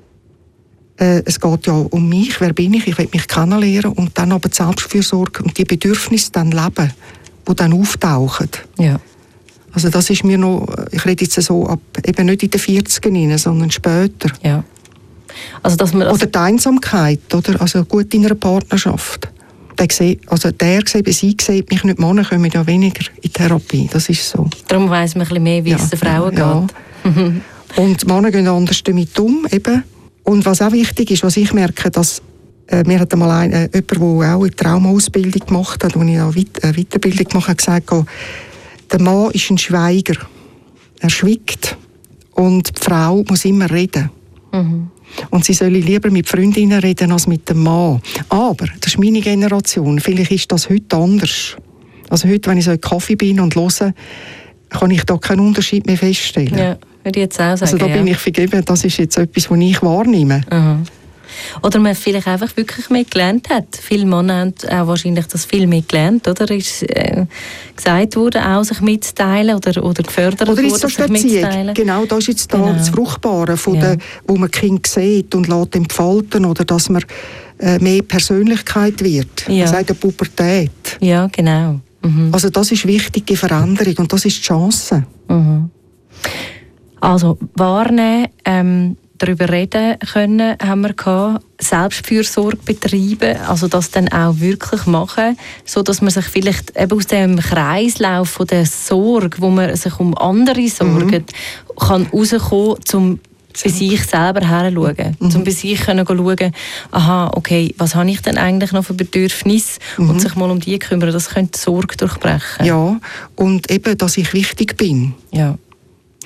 Äh, es geht ja um mich. Wer bin ich? Ich will mich kennenlernen. Und dann aber die Selbstfürsorge und die Bedürfnisse dann leben, die dann auftauchen. Ja. Also das ist mir noch, ich rede jetzt so ab, eben nicht in den vierzigern, sondern später. Ja. Also, dass man also oder die Einsamkeit, oder? Also gut in einer Partnerschaft. Der, sieht, also der sieht, sie sieht mich nicht, Männer kommen ja weniger in Therapie, das ist so. Darum weiss man ein bisschen mehr, wie ja, es den Frauen ja, geht. Ja. Und Männer gehen anders damit um, eben. Und was auch wichtig ist, was ich merke, dass äh, mir hat einmal ein, äh, jemand, der auch eine Traumaausbildung gemacht hat, wo ich eine Weiterbildung gemacht habe, gesagt, der Mann ist ein Schweiger. Er schweigt. Und die Frau muss immer reden. Mhm. Und sie soll lieber mit Freundinnen reden als mit dem Mann. Aber, das ist meine Generation, vielleicht ist das heute anders. Also heute, wenn ich so in Kaffee bin und höre, kann ich da keinen Unterschied mehr feststellen. Ja, würde ich jetzt auch sagen. Also da bin ja. ich vergeben, das ist jetzt etwas, was ich wahrnehme. Mhm. Oder man vielleicht einfach wirklich mehr gelernt hat. Viele Männer haben auch wahrscheinlich das viel mehr gelernt, oder? Ist äh, gesagt worden, auch sich mitzuteilen oder, oder gefördert oder worden, sich mitzuteilen. Genau, das ist jetzt genau. da das Fruchtbare, von ja. der, wo man Kind sieht und lässt entfalten, oder dass man äh, mehr Persönlichkeit wird. Ja. Man sagt ja Pubertät. Ja, genau. Mhm. Also das ist wichtig, die Veränderung, und das ist die Chance. Mhm. Also wahrnehmen, ähm, darüber reden können, haben wir gehabt, Selbstfürsorge betreiben, also das dann auch wirklich machen, so dass man sich vielleicht eben aus dem Kreislauf von der Sorge, wo man sich um andere sorgt, mhm. kann rauskommen, um bei sich selber herzuschauen, mhm. um bei sich können schauen, aha, okay, was habe ich denn eigentlich noch für Bedürfnisse, mhm. und sich mal um die kümmern, das könnte die Sorge durchbrechen. Ja, und eben, dass ich wichtig bin. Ja.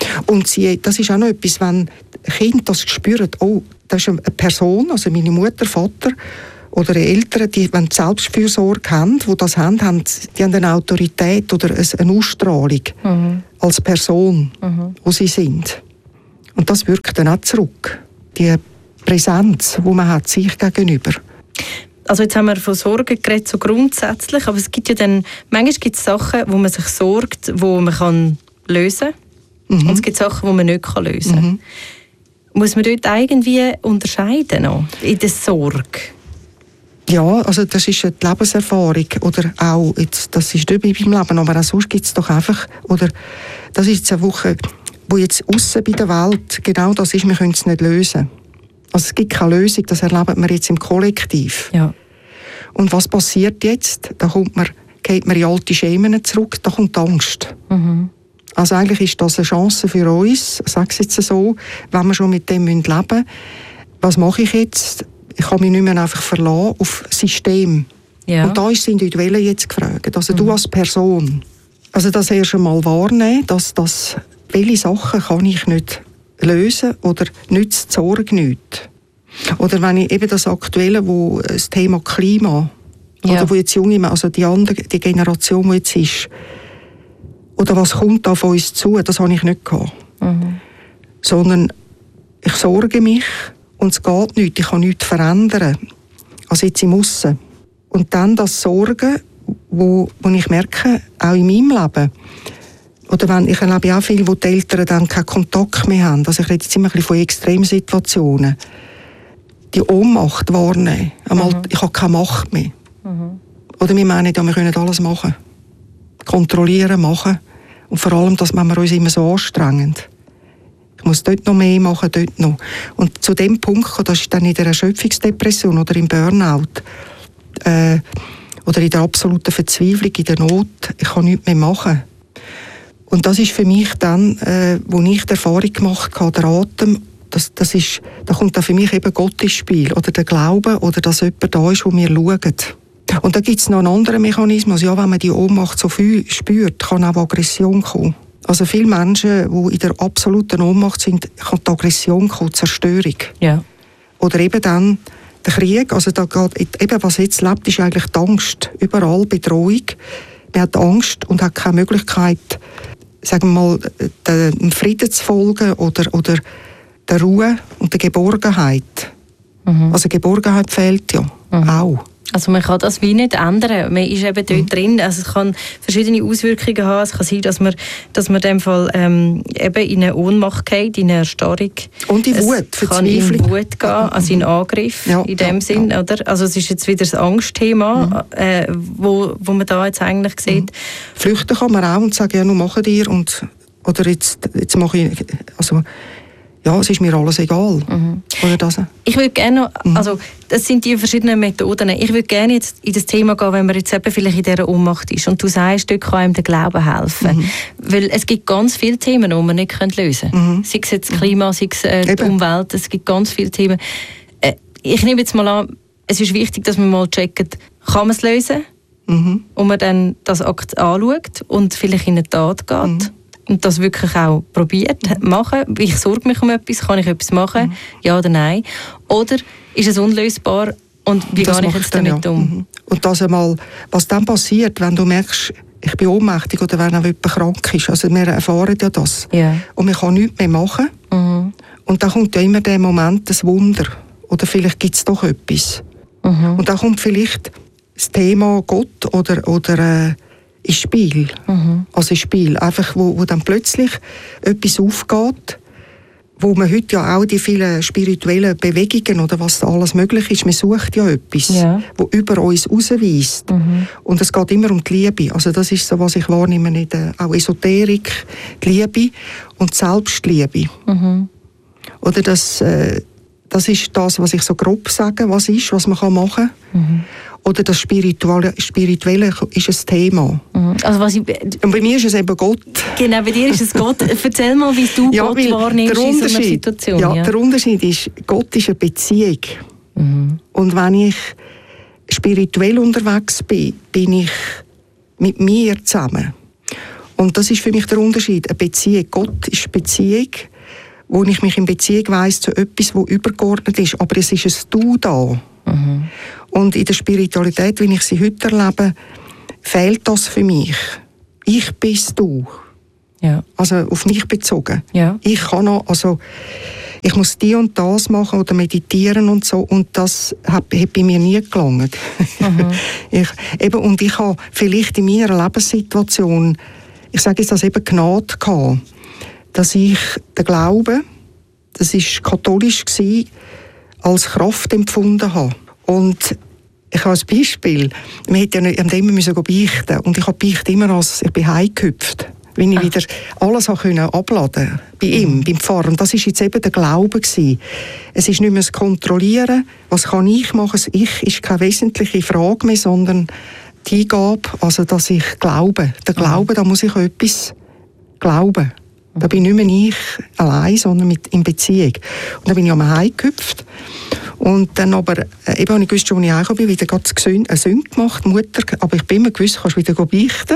Und sie, das ist auch noch etwas, wenn Kinder das spüren, oh, das ist eine Person, also meine Mutter, Vater oder Eltern, die, wenn die Selbstfürsorge haben, die das haben, haben die haben eine Autorität oder eine Ausstrahlung mhm. als Person, mhm. wo sie sind. Und das wirkt dann auch zurück. Die Präsenz, die man hat, sich gegenüber. Also jetzt haben wir von Sorgen geredet, so grundsätzlich, aber es gibt ja dann, manchmal gibt es Sachen, wo man sich sorgt, wo man kann lösen kann. Mhm. Und es gibt Sachen, die man nicht kann lösen kann. Mhm. Muss man dort irgendwie unterscheiden noch, in der Sorge? Ja, also das ist eine Lebenserfahrung. Oder auch, jetzt, das ist nicht bei meinem Leben, aber auch sonst gibt es doch einfach, oder das ist jetzt eine Woche, wo jetzt aussen bei der Welt genau das ist, wir können es nicht lösen. Also es gibt keine Lösung, das erleben wir jetzt im Kollektiv. Ja. Und was passiert jetzt? Da kommt man, geht man in alte Schemen zurück, da kommt Angst. Mhm. Also eigentlich ist das eine Chance für uns, ich sage es jetzt so, wenn wir schon mit dem leben müssen. Was mache ich jetzt? Ich kann mich nicht mehr einfach verlassen auf System. Ja. Und da ist das Individuelle jetzt gefragt. Also mhm. du als Person. Also das erst einmal wahrnehmen, dass das, welche Sachen kann ich nicht lösen oder nützt die Sorge nicht. Oder wenn ich eben das Aktuelle, wo das Thema Klima, ja. oder wo jetzt junge, also die andere, die Generation, die jetzt ist, oder was kommt da von uns zu, das habe ich nicht gehabt. Mhm. Sondern ich sorge mich und es geht nicht, ich kann nichts verändern. Also jetzt im Aussen. Und dann das Sorgen, wo, wo ich merke, auch in meinem Leben, oder wenn, ich erlebe auch viel, wo die Eltern dann keinen Kontakt mehr haben. Also ich rede jetzt immer ein bisschen von Extremsituationen. Die Ohnmacht wahrnehmen. Einmal, mhm. ich habe keine Macht mehr. Mhm. Oder wir meinen, ja, wir können alles machen. Kontrollieren, machen. Und vor allem, das machen wir uns immer so anstrengend. Ich muss dort noch mehr machen, dort noch. Und zu dem Punkt, das ist dann in der Erschöpfungsdepression oder im Burnout, äh, oder in der absoluten Verzweiflung, in der Not, ich kann nichts mehr machen. Und das ist für mich dann, äh, wo ich die Erfahrung gemacht habe, der Atem, das, das ist, da kommt dann für mich eben Gott ins Spiel. Oder der Glaube, oder dass jemand da ist, wo wir schauen. Und da gibt es noch einen anderen Mechanismus. Ja, wenn man die Ohnmacht so viel spürt, kann auch Aggression kommen. Also viele Menschen, die in der absoluten Ohnmacht sind, kann die Aggression kommen, die Zerstörung. Ja. Oder eben dann der Krieg. Also da geht, eben was jetzt lebt, ist eigentlich die Angst. Überall Bedrohung. Man hat Angst und hat keine Möglichkeit, sagen wir mal, dem Frieden zu folgen oder, oder der Ruhe und der Geborgenheit. Mhm. Also Geborgenheit fehlt ja mhm. auch. Also man kann das wie nicht ändern. Man ist eben dort mhm. drin. Also es kann verschiedene Auswirkungen haben. Es kann sein, dass man, dass man in dem Fall ähm, eben in eine Ohnmacht geht, in eine Erstarrung. Und in Wut, es kann in Wut gehen, also in Angriff ja, in dem ja, Sinn. Ja. Oder? Also es ist jetzt wieder das Angstthema, mhm. äh, wo, wo man da jetzt eigentlich sieht. Mhm. Flüchten kann man auch und sagen, ja, nun machen dir und oder jetzt, jetzt mache ich, also ja, es ist mir alles egal. Mhm. Oder das? Ich würde gerne, mhm. also das sind die verschiedenen Methoden. Ich würde gerne jetzt in das Thema gehen, wenn man jetzt eben vielleicht in dieser Ohnmacht ist und du sagst, dort kann einem der Glaube helfen. Mhm. Weil es gibt ganz viele Themen, die man nicht lösen können. Mhm. Sei es jetzt Klima, sei es äh, die Umwelt, es gibt ganz viele Themen. Äh, ich nehme jetzt mal an, es ist wichtig, dass man mal checkt, kann man es lösen? Mhm. Und man dann das Akt anschaut und vielleicht in eine Tat geht. Mhm. Und das wirklich auch probiert, mhm. machen. Ich sorge mich um etwas, kann ich etwas machen? Mhm. Ja oder nein? Oder ist es unlösbar und wie gehe ich jetzt damit um? Mhm. Und das einmal, was dann passiert, wenn du merkst, ich bin ohnmächtig oder wenn auch jemand krank ist. Also wir erfahren ja das. Yeah. Und man kann nichts mehr machen. Mhm. Und dann kommt ja immer der Moment, das Wunder. Oder vielleicht gibt es doch etwas. Mhm. Und dann kommt vielleicht das Thema Gott oder, oder äh, ins Spiel. Mhm. Also ins Spiel. Einfach, wo, wo dann plötzlich etwas aufgeht, wo man heute ja auch die vielen spirituellen Bewegungen oder was da alles möglich ist, man sucht ja etwas, ja. wo über uns rausweist. Mhm. Und es geht immer um die Liebe. Also das ist so, was ich wahrnehme, in der, auch Esoterik, die Liebe und die Selbstliebe. Mhm. Oder das, äh, das ist das, was ich so grob sage, was ist, was man machen kann. Mhm. Oder das Spirituelle, Spirituelle ist ein Thema. Mhm. Also was ich, und bei mir ist es eben Gott. Genau, bei dir ist es Gott. Erzähl mal, wie du ja, Gott wahrnimmst in so einer Situation. Ja, ja, der Unterschied ist, Gott ist eine Beziehung. Mhm. Und wenn ich spirituell unterwegs bin, bin ich mit mir zusammen. Und das ist für mich der Unterschied. Eine Beziehung, Gott ist Beziehung, wo ich mich in Beziehung weiss zu etwas, das übergeordnet ist. Aber es ist ein Du da. Mhm. Und in der Spiritualität, wie ich sie heute erlebe, fehlt das für mich. Ich bist du. Ja. Also auf mich bezogen. Ja. Ich kann noch, also ich muss die und das machen oder meditieren und so, und das hat, hat bei mir nie gelangt. Mhm. ich, eben, und ich habe vielleicht in meiner Lebenssituation, ich sage jetzt das eben Gnade gehabt, dass ich den Glauben, das war katholisch gewesen, als Kraft empfunden habe. Und ich habe ein Beispiel, wir hätten ja nicht immer müssen beichten, und ich habe beicht immer als, ich bin heimgehüpft, wenn ich ah. wieder alles abladen konnte, bei ihm, mhm. beim Pfarrer. Und das war jetzt eben der Glaube gewesen. Es ist nicht mehr das Kontrollieren, was kann ich machen, das Ich ist keine wesentliche Frage mehr, sondern die Eingabe, also dass ich glaube. Der Glaube, mhm. da muss ich etwas glauben. Mhm. Da bin nicht mehr ich allein, sondern mit, in Beziehung. Und dann bin ich einmal heimgehüpft. Und dann aber, äh, eben habe ich gewusst, als ich heimgekommen bin, wieder eine Sünde gemacht, Mutter, aber ich bin immer gewusst, kannst wieder beichten.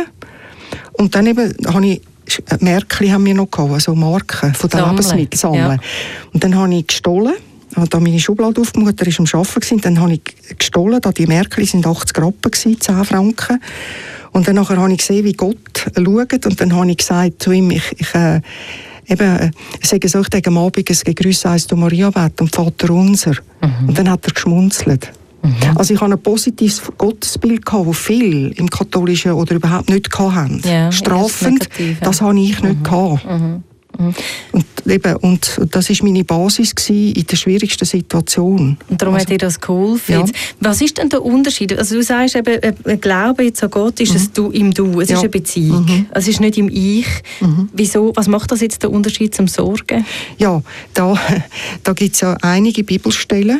Und dann eben habe ich, Märkchen haben wir noch gehabt, also Marken von den Lebensmitteln sammeln. Ja. Und dann habe ich gestohlen, habe da meine Schublade aufgemacht, er war am Arbeiten gewesen, dann habe ich gestohlen, da die Märkchen sind achtzig Rappen gewesen, zehn Franken. Und dann nachher habe ich gesehen, wie Gott schaut, und dann habe ich gesagt zu ihm, ich, ich äh, eben, ich sage so, ich denke am Abend, es Grüß heisst du Maria beten und Vater unser. Mhm. Und dann hat er geschmunzelt. Mhm. Also ich hatte ein positives Gottesbild, das viele im Katholischen oder überhaupt nicht hatten. Ja, strafend, negativ, ja. Das hatte ich nicht. Mhm. Gehabt. Mhm. Mhm. Und, eben, und das war meine Basis in der schwierigsten Situation. Und darum also, hat dir das geholfen. Ja. Was ist denn der Unterschied? Also du sagst eben, ein Glaube jetzt an Gott ist mhm. ein Du im Du, es ja. ist eine Beziehung. Mhm. Es ist nicht im Ich. Mhm. Wieso? Was macht das jetzt den Unterschied zum Sorgen? Ja, da, da gibt es ja einige Bibelstellen,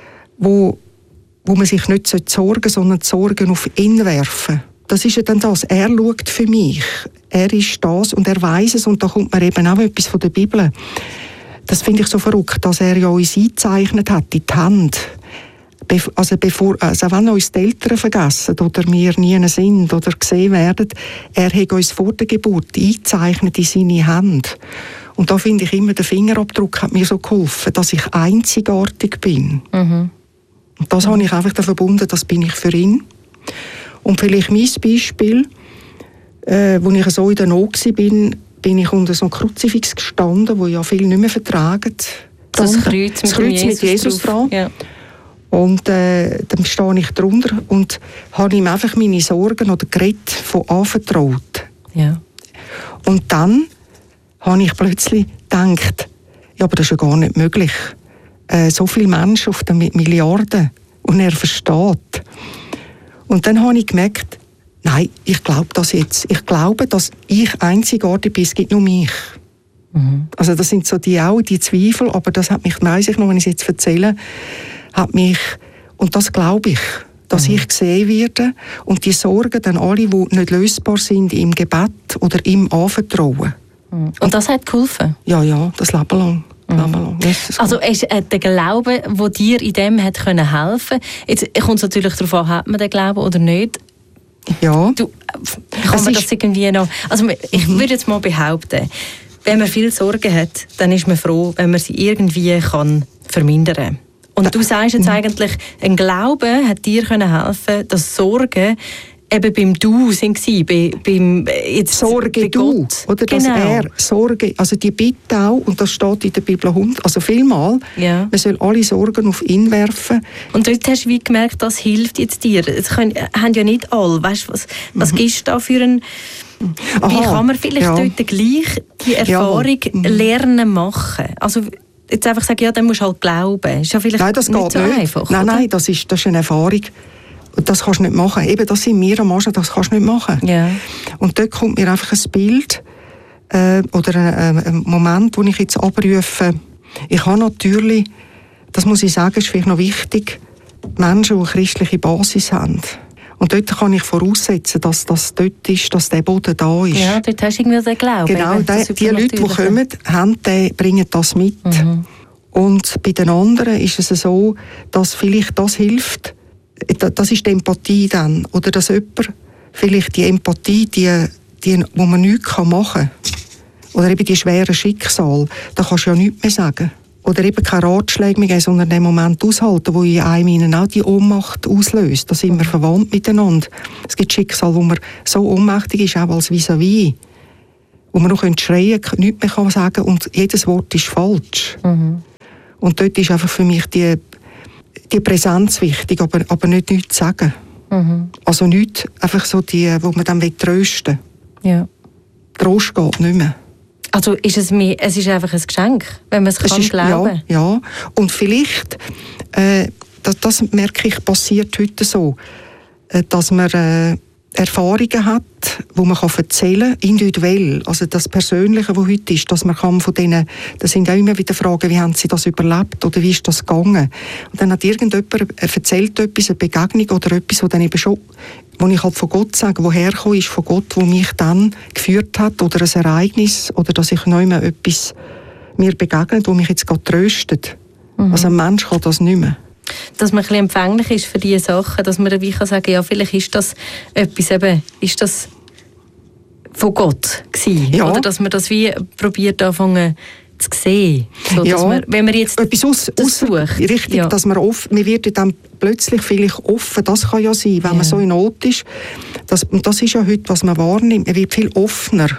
wo wo man sich nicht sorgen sollte, sondern die Sorgen auf ihn werfen. Das ist ja dann das. Er schaut für mich. Er ist das und er weiss es. Und da kommt mir eben auch etwas von der Bibel. Das finde ich so verrückt, dass er ja uns eingezeichnet hat, in die Hand. Also, bevor, also wenn uns die Eltern vergessen oder wir nie sind oder gesehen werden, er hat uns vor der Geburt eingezeichnet in seine Hand. Und da finde ich immer, der Fingerabdruck hat mir so geholfen, dass ich einzigartig bin. Mhm. Und das mhm. habe ich einfach da verbunden, das bin ich für ihn. Und vielleicht mein Beispiel, äh, als ich so in der Not war, bin, bin ich unter so einem Kruzifix gestanden, wo ja viele nicht mehr vertragen. Das Kreuz mit, das Kreuz mit Jesus, Jesus dran. Ja. Und äh, dann stehe ich drunter und habe ihm einfach meine Sorgen oder Gerät von anvertraut. Ja. Und dann habe ich plötzlich gedacht, ja, aber das ist ja gar nicht möglich. Äh, so viele Menschen auf der Milliarden und er versteht. Und dann habe ich gemerkt, nein, ich glaube das jetzt. Ich glaube, dass ich einzigartig bin, es gibt nur mich. Mhm. Also das sind so die auch die Zweifel, aber das hat mich, weiss ich noch, wenn ich es jetzt erzähle, hat mich, und das glaube ich, dass mhm. ich gesehen werde und die Sorgen dann alle, die nicht lösbar sind, im Gebet oder ihm anvertrauen. Mhm. Und das hat geholfen? Ja, ja, das Leben lang. Mhm. Also ist äh, der Glaube, der dir in dem hat können helfen. Jetzt kommt es natürlich darauf an, hat man den Glauben oder nicht. Ja. Du, kann man das irgendwie noch... Also ich mhm. würde jetzt mal behaupten, wenn man viel Sorgen hat, dann ist man froh, wenn man sie irgendwie kann vermindern kann. Und du sagst jetzt mhm. eigentlich, ein Glaube hat dir können helfen, dass Sorgen eben beim Du sind sie, bei, beim jetzt Sorge bei du, Gott. Oder dass genau. er Sorge, also die Bitte auch, und das steht in der Bibel hund, also vielmal, ja. man soll alle Sorgen auf ihn werfen. Und dort hast du wie gemerkt, das hilft jetzt dir. Das können, haben ja nicht alle. Weißt, was was mhm. gibst du da für ein... Aha, wie kann man vielleicht ja. dort gleich die Erfahrung ja. lernen machen? Also jetzt einfach sagen, ja, dann musst du halt glauben. Ist ja vielleicht nein, das nicht geht so nicht. einfach. Nein, oder? nein, das ist, das ist eine Erfahrung. Das kannst du nicht machen. Eben, das sind wir am Arsch, das kannst du nicht machen. Yeah. Und dort kommt mir einfach ein Bild äh, oder ein, ein Moment, wo ich jetzt abrufe. Ich habe natürlich, das muss ich sagen, ist vielleicht noch wichtig, Menschen, die eine christliche Basis haben. Und dort kann ich voraussetzen, dass das dort ist, dass der Boden da ist. Ja, dort hast du irgendwie den Glauben. Genau, die, die Leute, die kommen, haben, die bringen das mit. Mhm. Und bei den anderen ist es so, dass vielleicht das hilft. Das ist die Empathie dann. Oder dass jemand vielleicht die Empathie, die, die, wo man nichts machen kann, oder eben die schweren Schicksale, da kannst du ja nichts mehr sagen. Oder eben keine Ratschläge mehr geben, sondern den Moment aushalten, wo in einem auch die Ohnmacht auslöst. Da sind wir verwandt miteinander. Es gibt Schicksale, wo man so ohnmächtig ist, auch als vis-à-vis, wo man noch schreien kann, nichts mehr kann sagen und jedes Wort ist falsch. Mhm. Und dort ist einfach für mich die, die Präsenz wichtig, aber, aber nicht nichts zu sagen. Mhm. Also nichts, einfach so die, wo man dann trösten will. Ja. Trost geht nicht mehr. Also ist es, mehr, es ist einfach ein Geschenk, wenn man es kann ist, glauben. Ja, ja, und vielleicht, äh, das, das merke ich, passiert heute so, äh, dass man äh, Erfahrungen hat, die man kann erzählen kann, individuell. Also das Persönliche, was heute ist, dass man kann von denen, das sind auch immer wieder Fragen, wie haben sie das überlebt oder wie ist das gegangen. Und dann hat irgendjemand erzählt etwas, eine Begegnung oder etwas, wo dann eben schon, wo ich halt von Gott sage, woher komme ist von Gott, wo mich dann geführt hat oder ein Ereignis oder dass ich neu mehr etwas mir begegnet, wo mich jetzt gerade tröstet. Mhm. Also ein Mensch kann das nicht mehr. Dass man ein bisschen empfänglich ist für diese Sachen, dass man dann wie kann sagen, ja, vielleicht ist das etwas eben, ist das von Gott gewesen, ja. Oder dass man das wie probiert anfangen zu sehen. So, ja, dass man, wenn man jetzt etwas aus, aus, sucht. Richtig, ja. Dass man offen, man wird dann plötzlich vielleicht offen, das kann ja sein, wenn ja. man so in Not ist. Das, und das ist ja heute, was man wahrnimmt, man wird viel offener.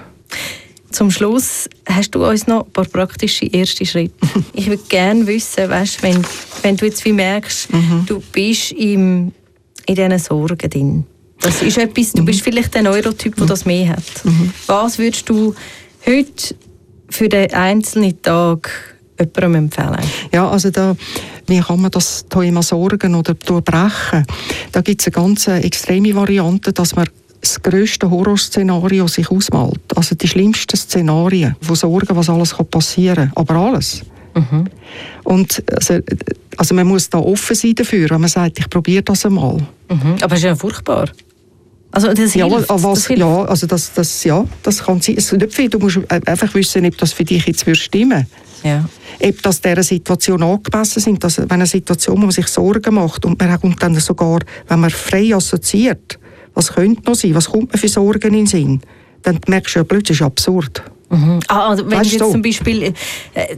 Zum Schluss hast du uns noch ein paar praktische erste Schritte. Ich würde gerne wissen, weißt, wenn, wenn du jetzt wie merkst, mhm. du bist im, in diesen Sorgen drin. Das ist etwas, du bist vielleicht der Neurotyp, der das mehr hat. Mhm. Was würdest du heute für den einzelnen Tag jemandem empfehlen? Ja, also da, wie kann man das Thema Sorgen oder durchbrechen? Da gibt es eine ganz extreme Variante, dass man das grösste Horrorszenario sich ausmalt. Also die schlimmsten Szenarien von Sorgen, was alles passieren kann. Aber alles. Mhm. Und also, also man muss da offen sein dafür, wenn man sagt, ich probiere das einmal. Mhm. Aber es ist ja furchtbar. Also das ja, hilft. Was, das hilft. Ja, also das, das, ja, das kann sein. Es ist nicht viel. Du musst einfach wissen, ob das für dich jetzt stimmen würde. Ja. Ob das dieser Situation angemessen sind. Dass, wenn eine Situation, wo man sich Sorgen macht und man kommt dann sogar, wenn man frei assoziiert, was könnte noch sein, was kommt mir für Sorgen in den Sinn, dann merkst du ja plötzlich, das ist absurd. Mhm. Ah, also wenn weißt du jetzt so? Zum Beispiel... Äh,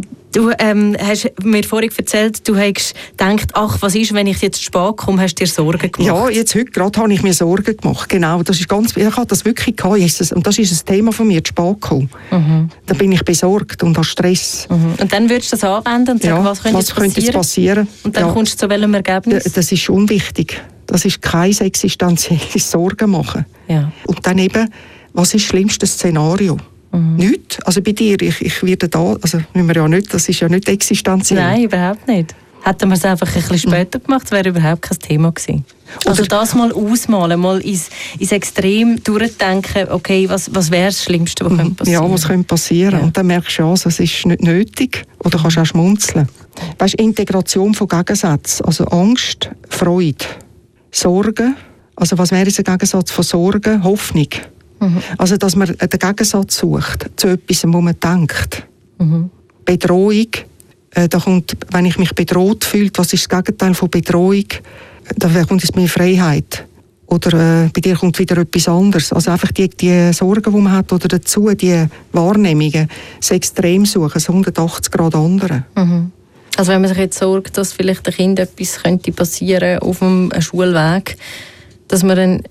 Du ähm, hast mir vorhin erzählt, du hast gedacht, ach, was ist, wenn ich jetzt zu spät komme, hast du dir Sorgen gemacht? Ja, jetzt heute gerade habe ich mir Sorgen gemacht, genau. Das ist ganz, ich hatte das wirklich gehabt, Jesus, und das ist ein Thema von mir, zu spät kommen. Mhm. Da bin ich besorgt und habe Stress. Mhm. Und dann würdest du das anwenden und sagen, ja, was könnte was jetzt passieren? Könnte jetzt passieren? Und dann ja. kommst du zu welchem Ergebnis? Das ist unwichtig. Das ist kein existenzielles Sorgen machen. Ja. Und dann eben, was ist das schlimmste Szenario? Mhm. Nicht. Also bei dir, ich, ich werde da, also müssen wir ja nicht, das ist ja nicht existenziell. Nein, überhaupt nicht. Hätten wir es einfach ein bisschen später gemacht, wäre überhaupt kein Thema gewesen. Also Oder das mal ausmalen, mal ins, ins Extrem durchdenken, okay, was, was wäre das Schlimmste, was könnte passieren? Ja, was könnte passieren? Ja. Und dann merkst du, also, es ist nicht nötig. Oder kannst auch schmunzeln. Weißt, Integration von Gegensätzen, also Angst, Freude, Sorgen, also was wäre der Gegensatz von Sorgen? Hoffnung. Mhm. Also, dass man den Gegensatz sucht zu etwas, wo man denkt. Mhm. Bedrohung, äh, da kommt, wenn ich mich bedroht fühle, was ist das Gegenteil von Bedrohung? Da kommt es mehr Freiheit. Oder äh, bei dir kommt wieder etwas anderes. Also einfach die, die Sorgen, die man hat, oder dazu die Wahrnehmungen, das Extrem suchen, das hundertachtzig Grad andere. Mhm. Also wenn man sich jetzt sorgt, dass vielleicht dem Kind etwas könnte passieren auf dem Schulweg, dass man dann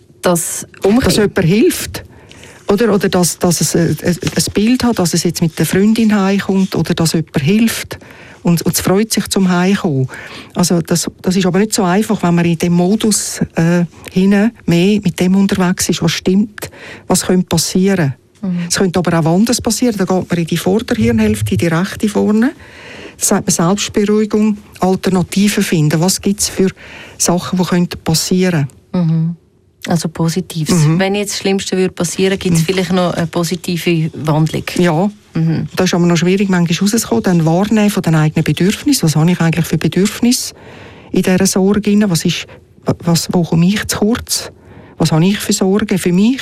das umkehrt. Dass jemand hilft. Oder, oder dass, dass es ein, ein Bild hat, dass es jetzt mit der Freundin heimkommt oder dass jemand hilft und, und es freut sich zum Heimkommen. Also das, das ist aber nicht so einfach, wenn man in dem Modus äh, hinein mehr mit dem unterwegs ist, was stimmt, was könnte passieren. Mhm. Es könnte aber auch anders passieren, da geht man in die Vorderhirnhälfte, in die rechte vorne. Das sagt man Selbstberuhigung, Alternativen finden. Was gibt es für Sachen, die könnten passieren? Mhm. Also Positives. Mhm. Wenn jetzt das Schlimmste würde passieren, gibt es mhm. vielleicht noch eine positive Wandlung? Ja, mhm. das ist aber noch schwierig, manchmal rauszukommen. Dann wahrnehmen von den eigenen Bedürfnissen. Was habe ich eigentlich für Bedürfnisse in dieser Sorge? Was ist, was, wo komme ich zu kurz? Was habe ich für Sorgen für mich?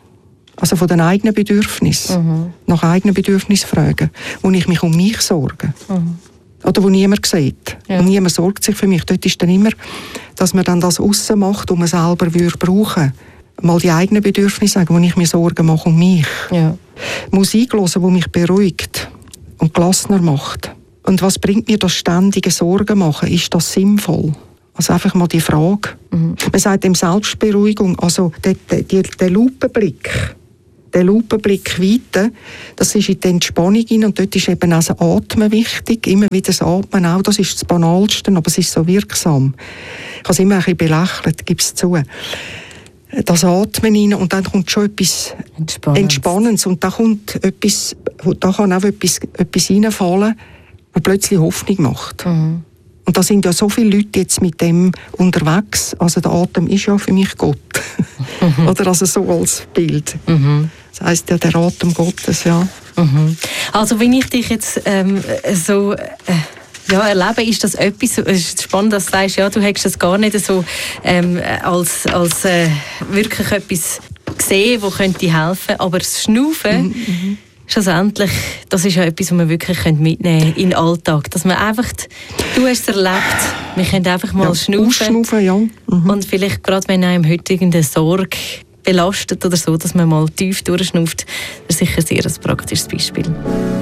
Also von den eigenen Bedürfnissen. Mhm. Nach eigenen Bedürfnissen fragen. Wo ich mich um mich sorge. Mhm. Oder wo niemand sieht. Ja. Und niemand sorgt sich für mich. Dort ist dann immer, dass man dann das aussen macht und man selber würde brauchen. mal die eigenen Bedürfnisse sagen, wo ich mir Sorgen mache um mich. Ja. Musik hören, die mich beruhigt und gelassener macht. Und was bringt mir das ständige Sorgen machen? Ist das sinnvoll? Also einfach mal die Frage. Mhm. Man sagt dem Selbstberuhigung, also der, der, der Lupenblick, der Lupenblick weiter, das ist in die Entspannung rein und dort ist eben auch das Atmen wichtig, immer wieder das Atmen auch, das ist das Banalste, aber es ist so wirksam. Ich habe es immer ein bisschen belächelt, gebe es zu. Das Atmen rein und dann kommt schon etwas Entspannendes, Entspannendes und da kommt etwas, da kann auch etwas, etwas reinfallen, was plötzlich Hoffnung macht. Mhm. Und da sind ja so viele Leute jetzt mit dem unterwegs. Also der Atem ist ja für mich Gott. Mhm. Oder also so als Bild. Mhm. Das heisst ja der Atem Gottes, ja. Mhm. Also wenn ich dich jetzt ähm, so... Äh Ja, erleben ist das etwas, es ist spannend, dass du sagst, ja, du hättest das gar nicht so ähm, als, als äh, wirklich etwas gesehen, das könnte helfen, aber das Schnaufen, mhm. schlussendlich, das ist ja etwas, was man wirklich mitnehmen könnte in den Alltag, dass man einfach, du hast es erlebt, wir können einfach mal ja, schnaufen, ja. Mhm. Und vielleicht gerade wenn einem heute irgendeine Sorge belastet oder so, dass man mal tief durchschnauft, das ist sicher sehr ein praktisches Beispiel.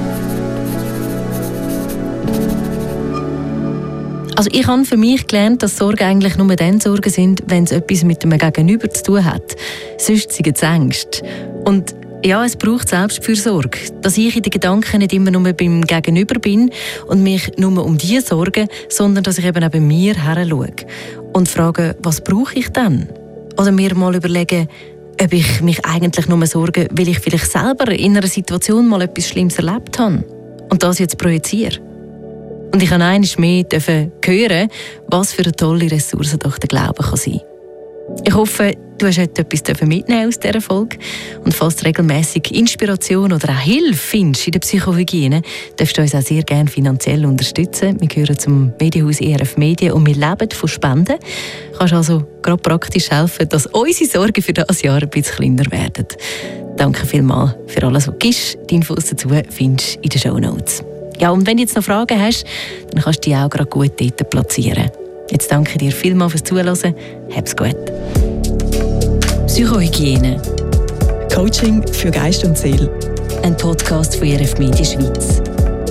Also ich habe für mich gelernt, dass Sorgen eigentlich nur dann Sorgen sind, wenn es etwas mit dem Gegenüber zu tun hat. Sonst sind es Ängste. Und ja, es braucht Selbstfürsorge, dass ich in den Gedanken nicht immer nur beim Gegenüber bin und mich nur um die sorge, sondern dass ich eben auch bei mir heranschaue und frage, was brauche ich denn? Oder mir mal überlegen, ob ich mich eigentlich nur sorge, weil ich vielleicht selber in einer Situation mal etwas Schlimmes erlebt habe und das jetzt projiziere. Und ich habe einmal mehr hören, was für eine tolle Ressource doch der Glaube kann sein. Ich hoffe, du hast heute etwas mitnehmen aus dieser Folge. Und falls du regelmässig Inspiration oder auch Hilfe findest in der Psychohygiene, darfst du uns auch sehr gerne finanziell unterstützen. Wir gehören zum Medienhaus E R F Medien und wir leben von Spenden. Du kannst also gerade praktisch helfen, dass unsere Sorgen für dieses Jahr ein bisschen kleiner werden. Danke vielmals für alles, was du gibst. Die Infos dazu findest du in den Shownotes. Ja, und wenn du jetzt noch Fragen hast, dann kannst du die auch gerade gut dort platzieren. Jetzt danke dir vielmals fürs Zuhören. Hab's gut. Psychohygiene. Coaching für Geist und Seele. Ein Podcast von E R F Medien Schweiz.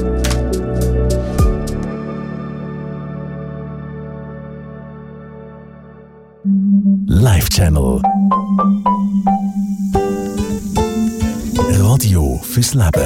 Live Channel. Radio fürs Leben.